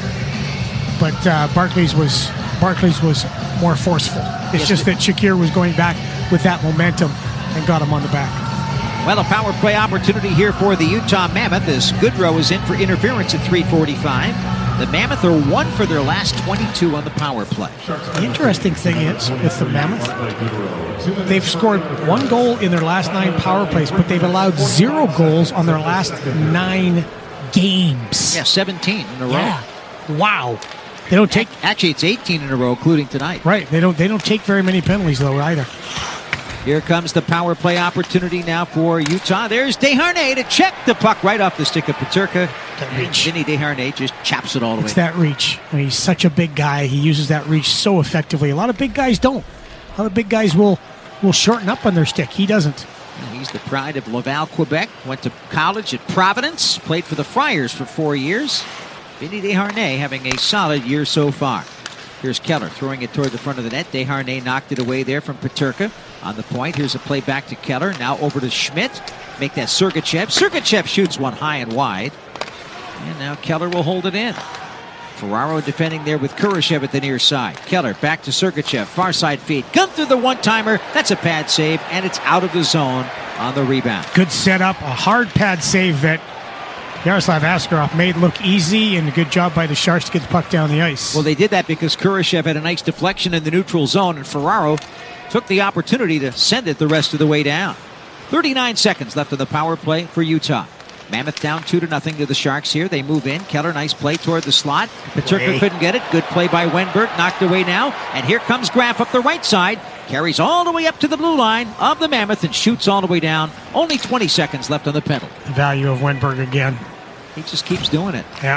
But uh, Barkley's was Barkley's was more forceful. It's Yes, just it- that Shakir was going back with that momentum and got him on the back. Well, a power play opportunity here for the Utah Mammoth as Goodrow is in for interference at three forty-five. The Mammoth are one for their last twenty-two on the power play. The interesting thing is with the Mammoth, they've scored one goal in their last nine power plays, but they've allowed zero goals on their last nine games. Yeah, seventeen in a row. Yeah. Wow. They don't take Actually, it's eighteen in a row, including tonight. right. They don't. They don't take very many penalties though either. Here comes the power play opportunity now for Utah. There's Desharnais to check the puck right off the stick of Peterka. That reach. Vinny Desharnais just chops it all the way. It's that reach. I mean, he's such a big guy. He uses that reach so effectively. A lot of big guys don't. A lot of big guys will will shorten up on their stick. He doesn't. He's the pride of Laval, Quebec. Went to college at Providence. Played for the Friars for four years. Vinny Desharnais having a solid year so far. Here's Keller throwing it toward the front of the net. Desharnais knocked it away there from Peterka on the point. Here's a play back to Keller. Now over to Schmidt. Make that Sergachev. Sergachev shoots one high and wide. And now Keller will hold it in. Ferraro defending there with Kurashev at the near side. Keller back to Sergachev. Far side feed. Come through the one-timer. That's a pad save, and it's out of the zone on the rebound. Good setup. A hard pad save that Yaroslav Askarov made look easy, and a good job by the Sharks to get the puck down the ice. Well, they did that because Kurashev had a nice deflection in the neutral zone, and Ferraro took the opportunity to send it the rest of the way down. thirty-nine seconds left on the power play for Utah. Mammoth down two to nothing to the Sharks here. They move in. Keller, nice play toward the slot. Peterka Hey. couldn't get it. Good play by Wenberg. Knocked away now. And here comes Graf up the right side. Carries all the way up to the blue line of the Mammoth and shoots all the way down. Only twenty seconds left on the penalty. the value of Wenberg again. He just keeps doing it. Yeah.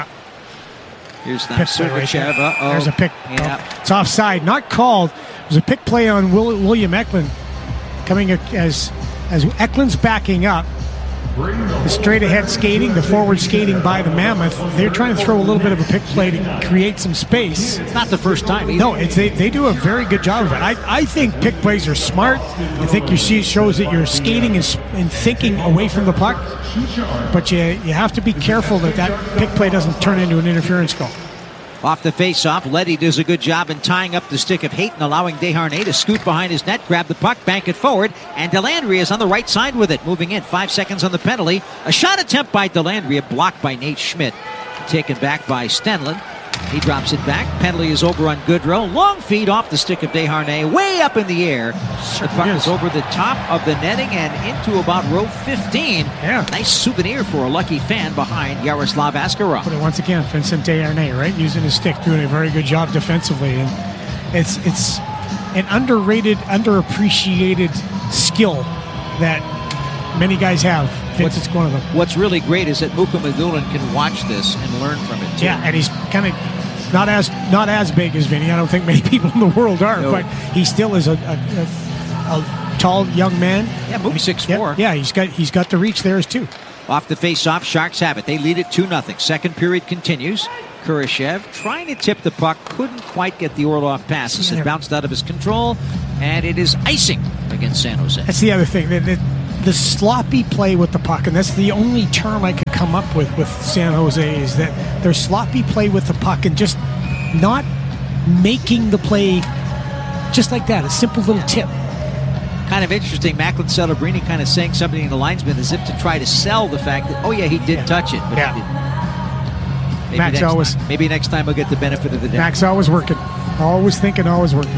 Here's now Pick play right there. Sergachev. Uh-oh. There's a pick. Yeah. Oh, it's offside. Not called. It was a pick play on Will, William Eklund. Coming as as Eklund's backing up. The straight ahead skating, the forward skating by the Mammoth. They're trying to throw a little bit of a pick play to create some space. It's not the first time either. No, it's, they, they do a very good job of it. I, I think pick plays are smart. I think you see it shows that you're skating and, s- and thinking away from the puck. But you you have to be careful that that pick play doesn't turn into an interference goal. Off the face-off, Letty does a good job in tying up the stick of Hayton, allowing Desharnais to scoot behind his net, grab the puck, bank it forward, and Delandria is on the right side with it. Moving in, five seconds on the penalty. A shot attempt by Delandria, blocked by Nate Schmidt. Taken back by Stenlund. He drops it back. Penalty is over on Goodrow. Long feed off the stick of Desharnais, way up in the air. The puck is over the top of the netting and into about row fifteen. Yeah. Nice souvenir for a lucky fan behind Yaroslav Askarov. But once again, Vincent Desharnais, right, using his stick, doing a very good job defensively, and it's it's an underrated, underappreciated skill that many guys have Vince is one of them. What's really great is that Muka Magulin can watch this and learn from it, too. Yeah, and he's kind of not as not as big as Vinny. I don't think many people in the world are, no. But he still is a, a, a, a tall young man. Yeah, Muka six foot four. Yeah, yeah, he's got he's got the reach there as too. Off the face-off, Sharks have it. They lead it two nothing. Second period continues. Kurashev trying to tip the puck, couldn't quite get the Orlov passes. It bounced out of his control, and it is icing against San Jose. That's the other thing. The, the, the sloppy play with the puck, and that's the only term I could come up with with San Jose, is that their sloppy play with the puck and just not making the play just like that, a simple little tip. Kind of interesting. Macklin Celebrini kind of saying something in the linesman as if to try to sell the fact that, oh, yeah, he did yeah. touch it. But yeah. he didn't. Maybe Max next always, time, maybe next time we'll get the benefit of the doubt. Max always working. Always thinking, always working.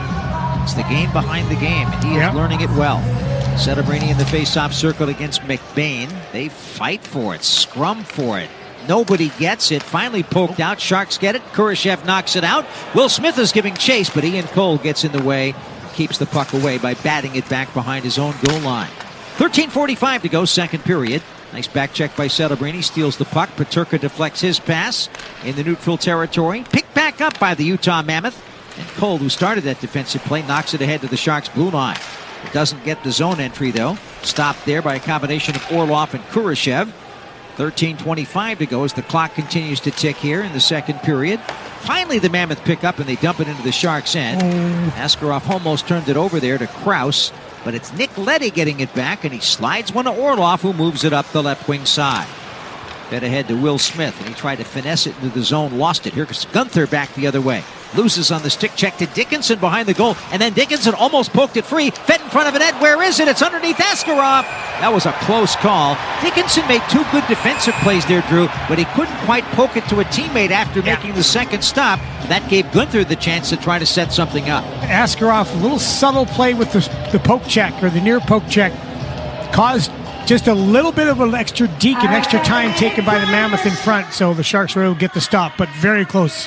It's the game behind the game, and he yep. is learning it well. Celebrini in the face-off circle against McBain. They fight for it, scrum for it. Nobody gets it. Finally poked out. Sharks get it. Kurashev knocks it out. Will Smith is giving chase, but Ian Cole gets in the way, keeps the puck away by batting it back behind his own goal line. thirteen forty-five to go, second period. Nice back check by Celebrini. Steals the puck. Peterka deflects his pass in the neutral territory. Picked back up by the Utah Mammoth. And Cole, who started that defensive play, knocks it ahead to the Sharks' blue line. It doesn't get the zone entry, though. Stopped there by a combination of Orlov and Kurashev. thirteen twenty-five to go as the clock continues to tick here in the second period. Finally, the Mammoth pick up and they dump it into the Sharks' end. Oh. Askarov almost turned it over there to Krause, but it's Nick Leddy getting it back, and he slides one to Orlov, who moves it up the left wing side. Fed ahead to Will Smith, and he tried to finesse it into the zone, lost it. Here's Gunther back the other way. Loses on the stick check to Dickinson behind the goal, and then Dickinson almost poked it free. Fed in front of a net. Where is it? It's underneath Askarov. That was a close call. Dickinson made two good defensive plays there, Drew, but he couldn't quite poke it to a teammate after yeah. making the second stop. That gave Gunther the chance to try to set something up. Askarov, a little subtle play with the, the poke check, or the near poke check, caused just a little bit of an extra deke and extra time taken by the Mammoth in front, so the Sharks were able to get the stop, but very close.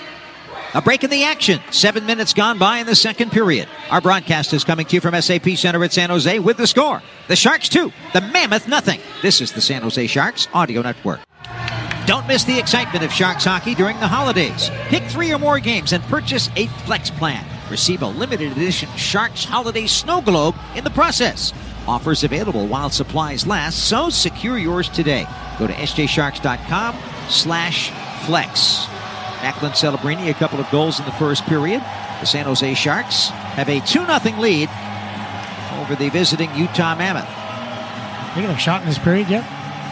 A break in the action. Seven minutes gone by in the second period. Our broadcast is coming to you from S A P Center at San Jose with the score. The Sharks two, the Mammoth nothing. This is the San Jose Sharks Audio Network. Don't miss the excitement of Sharks hockey during the holidays. Pick three or more games and purchase a Flex plan. Receive a limited edition Sharks Holiday Snow Globe in the process. Offers available while supplies last, so secure yours today. Go to sjsharks.com slash flex. Macklin Celebrini, a couple of goals in the first period. The San Jose Sharks have a two nothing lead over the visiting Utah Mammoth. They got a shot in this period yet?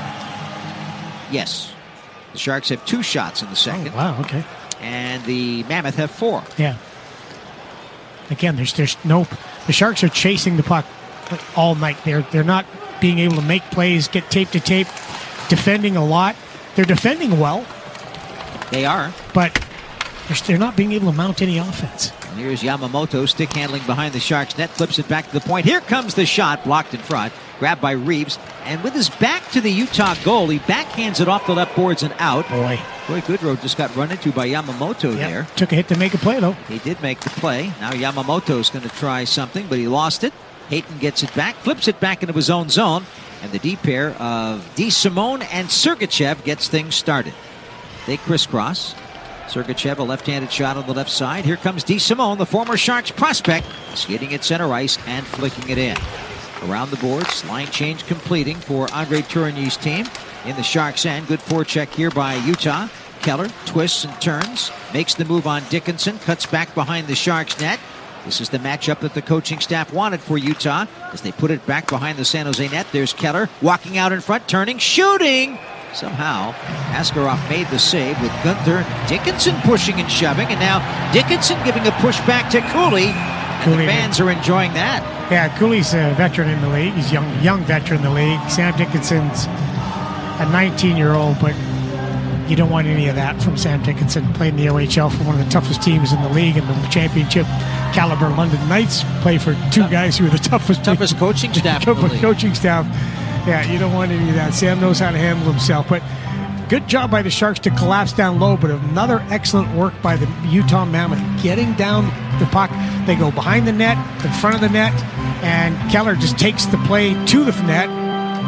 Yes. The Sharks have two shots in the second. Oh, wow, okay. And the Mammoth have four. Yeah. Again, there's there's no... The Sharks are chasing the puck all night. They're, they're not being able to make plays, get tape to tape, defending a lot. They're defending well. They are. But they're not being able to mount any offense. And here's Yamamoto, stick handling behind the Sharks net, flips it back to the point. Here comes the shot, blocked in front, grabbed by Reeves. And with his back to the Utah goal, he backhands it off the left boards and out. Boy. Boy, Goodrow just got run into by Yamamoto yep. there. Took a hit to make a play, though. He did make the play. Now Yamamoto's going to try something, but he lost it. Hayton gets it back, flips it back into his own zone. And the D pair of DeSimone and Sergachev gets things started. They crisscross. Sergachev, a left-handed shot on the left side. Here comes DeSimone, the former Sharks prospect, skating at center ice and flicking it in. Around the boards, line change completing for Andre Tourigny's team. In the Sharks' end, good forecheck here by Utah. Keller twists and turns, makes the move on Dickinson, cuts back behind the Sharks' net. This is the matchup that the coaching staff wanted for Utah as they put it back behind the San Jose net. There's Keller walking out in front, turning, shooting! Somehow, Askarov made the save with Gunther and Dickinson pushing and shoving, and now Dickinson giving a push back to Cooley, and Cooley, the fans are enjoying that. Yeah, Cooley's a veteran in the league. He's a young, young veteran in the league. Sam Dickinson's a nineteen-year-old, but you don't want any of that from Sam Dickinson. Played in the O H L for one of the toughest teams in the league, and the championship caliber London Knights play for two guys who are the toughest toughest coaching staff. toughest coaching staff. Yeah, you don't want any of that. Sam knows how to handle himself, but good job by the Sharks to collapse down low, but another excellent work by the Utah Mammoth getting down the puck. They go behind the net, in front of the net, and Keller just takes the play to the net.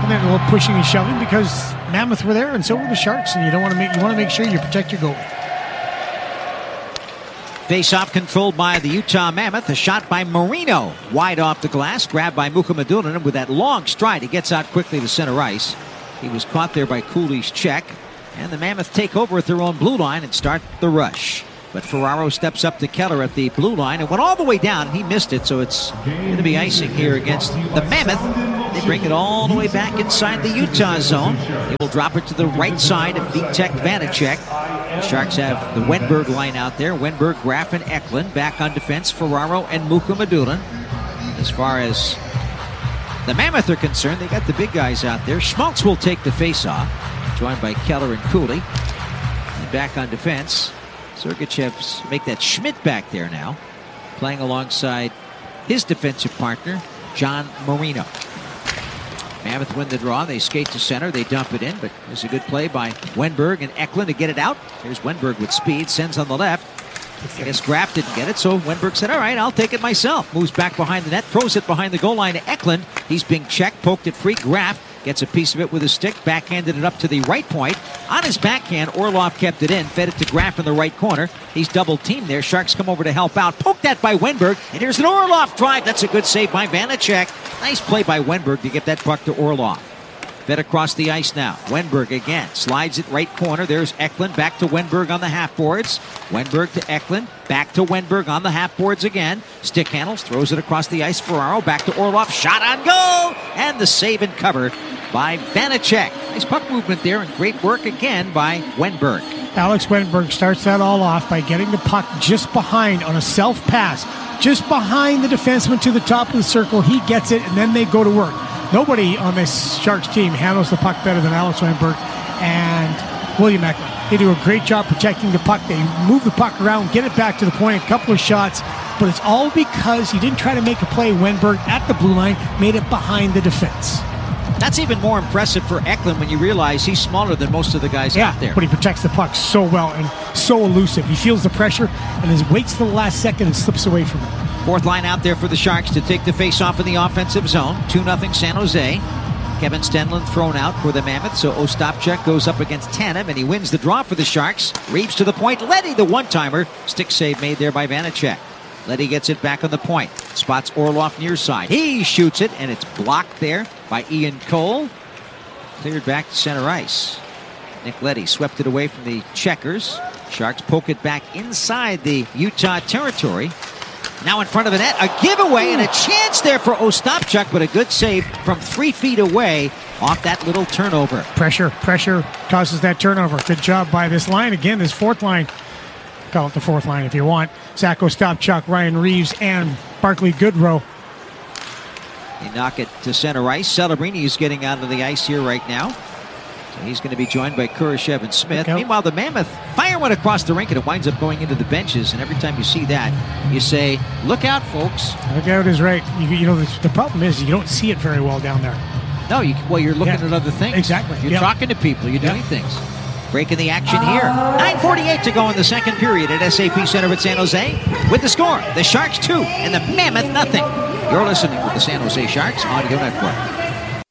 meant a little pushing and shoving because Mammoth were there and so were the Sharks, and you don't want to make you want to make sure you protect your goalie. Face-off controlled by the Utah Mammoth. A shot by Marino. Wide off the glass. Grabbed by Mukhamadullin. And with that long stride, he gets out quickly to center ice. He was caught there by Cooley's check. And the Mammoth take over at their own blue line and start the rush. But Ferraro steps up to Keller at the blue line and went all the way down, and he missed it, so it's going to be icing here against the Mammoth. They bring it all the way back inside the Utah zone. They will drop it to the right side of Vitek Vanacek. The Sharks have the Wenberg line out there. Wenberg, Graf, and Eklund back on defense. Ferraro and Mukhamadullin. As far as the Mammoth are concerned, they got the big guys out there. Schmaltz will take the face-off, joined by Keller and Cooley. And back on defense, Sergachev's make that Schmidt back there now, playing alongside his defensive partner, John Marino. Mammoth win the draw. They skate to center. They dump it in, but there's a good play by Wenberg and Eklund to get it out. Here's Wenberg with speed, sends on the left. I guess Graf didn't get it, so Wenberg said, all right, I'll take it myself. Moves back behind the net, throws it behind the goal line to Eklund. He's being checked, poked it free. Graf gets a piece of it with his stick, backhanded it up to the right point. On his backhand, Orlov kept it in, fed it to Graf in the right corner. He's double teamed there. Sharks come over to help out. Poked that by Wenberg, and here's an Orlov drive. That's a good save by Vanacek. Nice play by Wenberg to get that puck to Orlov. Fed across the ice now. Wenberg again. Slides it right corner. There's Eklund. Back to Wenberg on the half boards. Wenberg to Eklund. Back to Wenberg on the half boards again. Stick handles. Throws it across the ice. Ferraro. Back to Orlov. Shot on goal. And the save and cover by Vanacek. Nice puck movement there and great work again by Wenberg. Alex Wenberg starts that all off by getting the puck just behind on a self-pass. Just behind the defenseman to the top of the circle. He gets it and then they go to work. Nobody on this Sharks team handles the puck better than Alex Wenberg and William Eklund. They do a great job protecting the puck. They move the puck around, get it back to the point, a couple of shots, but it's all because he didn't try to make a play. Wenberg at the blue line made it behind the defense. That's even more impressive for Eklund when you realize he's smaller than most of the guys yeah, out there. But he protects the puck so well and so elusive. He feels the pressure and then waits till the last second and slips away from it. Fourth line out there for the Sharks to take the face-off in the offensive zone. two nothing San Jose. Kevin Stenlund thrown out for the Mammoth, so Ostapchuk goes up against Tanev, and he wins the draw for the Sharks. Reeves to the point. Leddy, the one-timer. Stick save made there by Vanacek. Leddy gets it back on the point. Spots Orlov near side. He shoots it, and it's blocked there by Ian Cole. Cleared back to center ice. Nick Leddy swept it away from the checkers. Sharks poke it back inside the Utah territory. Now in front of the net, a giveaway and a chance there for Ostapchuk, but a good save from three feet away off that little turnover. Pressure, pressure causes that turnover. Good job by this line. Again, this fourth line. Call it the fourth line if you want. Zach Ostapchuk, Ryan Reeves, and Barclay Goodrow. They knock it to center ice. Celebrini is getting out of the ice here right now. So he's going to be joined by Kurashev and Smith. Meanwhile, the Mammoth fire went across the rink and it winds up going into the benches. And every time you see that, you say, look out, folks. Look out is right. You, you know, the, the problem is you don't see it very well down there. No, you, well, you're looking yeah. at other things. Exactly. You're yeah. talking to people. You're doing yeah. things. Breaking the action here. nine forty-eight to go in the second period at S A P Center at San Jose. With the score, the Sharks two and the Mammoth nothing. You're listening to the San Jose Sharks Audio Network.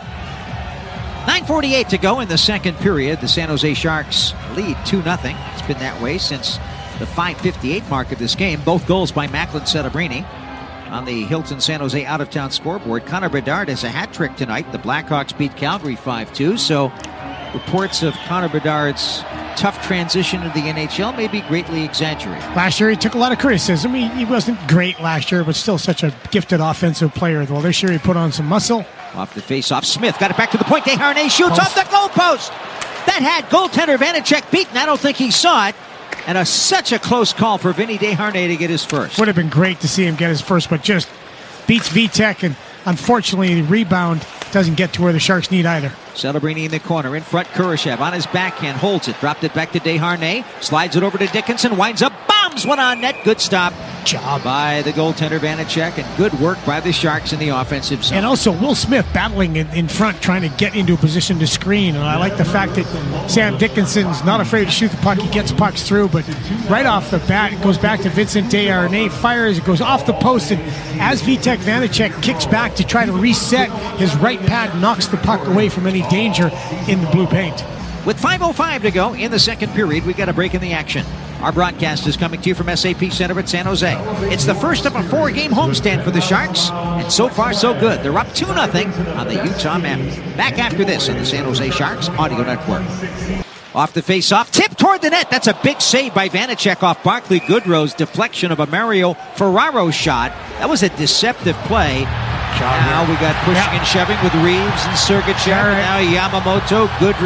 nine forty-eight to go in the second period. The San Jose Sharks lead two nothing. It's been that way since the five fifty-eight mark of this game. Both goals by Macklin Celebrini. On the Hilton San Jose out-of-town scoreboard, Connor Bedard has a hat trick tonight. The Blackhawks beat Calgary five two, so reports of Connor Bedard's tough transition to the N H L may be greatly exaggerated. Last year he took a lot of criticism. He, he wasn't great last year, but still such a gifted offensive player. Well, this year he put on some muscle. Off the face-off, Smith got it back to the point. Desharnais shoots Post. off the goalpost. That had goaltender Vanacek beaten. I don't think he saw it. And a, such a close call for Vinny Desharnais to get his first. Would have been great to see him get his first, but just beats Vitek, and unfortunately the rebound doesn't get to where the Sharks need either. Celebrini in the corner, in front Kurashev on his backhand, holds it, dropped it back to Desharnais, slides it over to Dickinson, winds up, bombs one on net, good stop job by the goaltender Vanacek, and good work by the Sharks in the offensive zone. And also Will Smith battling in, in front, trying to get into a position to screen. And I like the fact that Sam Dickinson's not afraid to shoot the puck. He gets pucks through, but right off the bat, it goes back to Vincent Desharnais, fires, it goes off the post, and as Vitek Vanacek kicks back to try to reset, his right pad knocks the puck away from any danger in the blue paint. With five oh five to go in the second period, we got a break in the action. Our broadcast is coming to you from S A P Center at San Jose. It's the first of a four-game homestand for the Sharks, and so far so good. They're up two nothing on the Utah Mammoth. Back after this on the San Jose Sharks Audio Network. Off the face-off, tip toward the net. That's a big save by Vanacek off Barclay Goodrow's deflection of a Mario Ferraro shot. That was a deceptive play. Now we got pushing yeah. and shoving with Reeves and Sergachev. Right. Now Yamamoto, good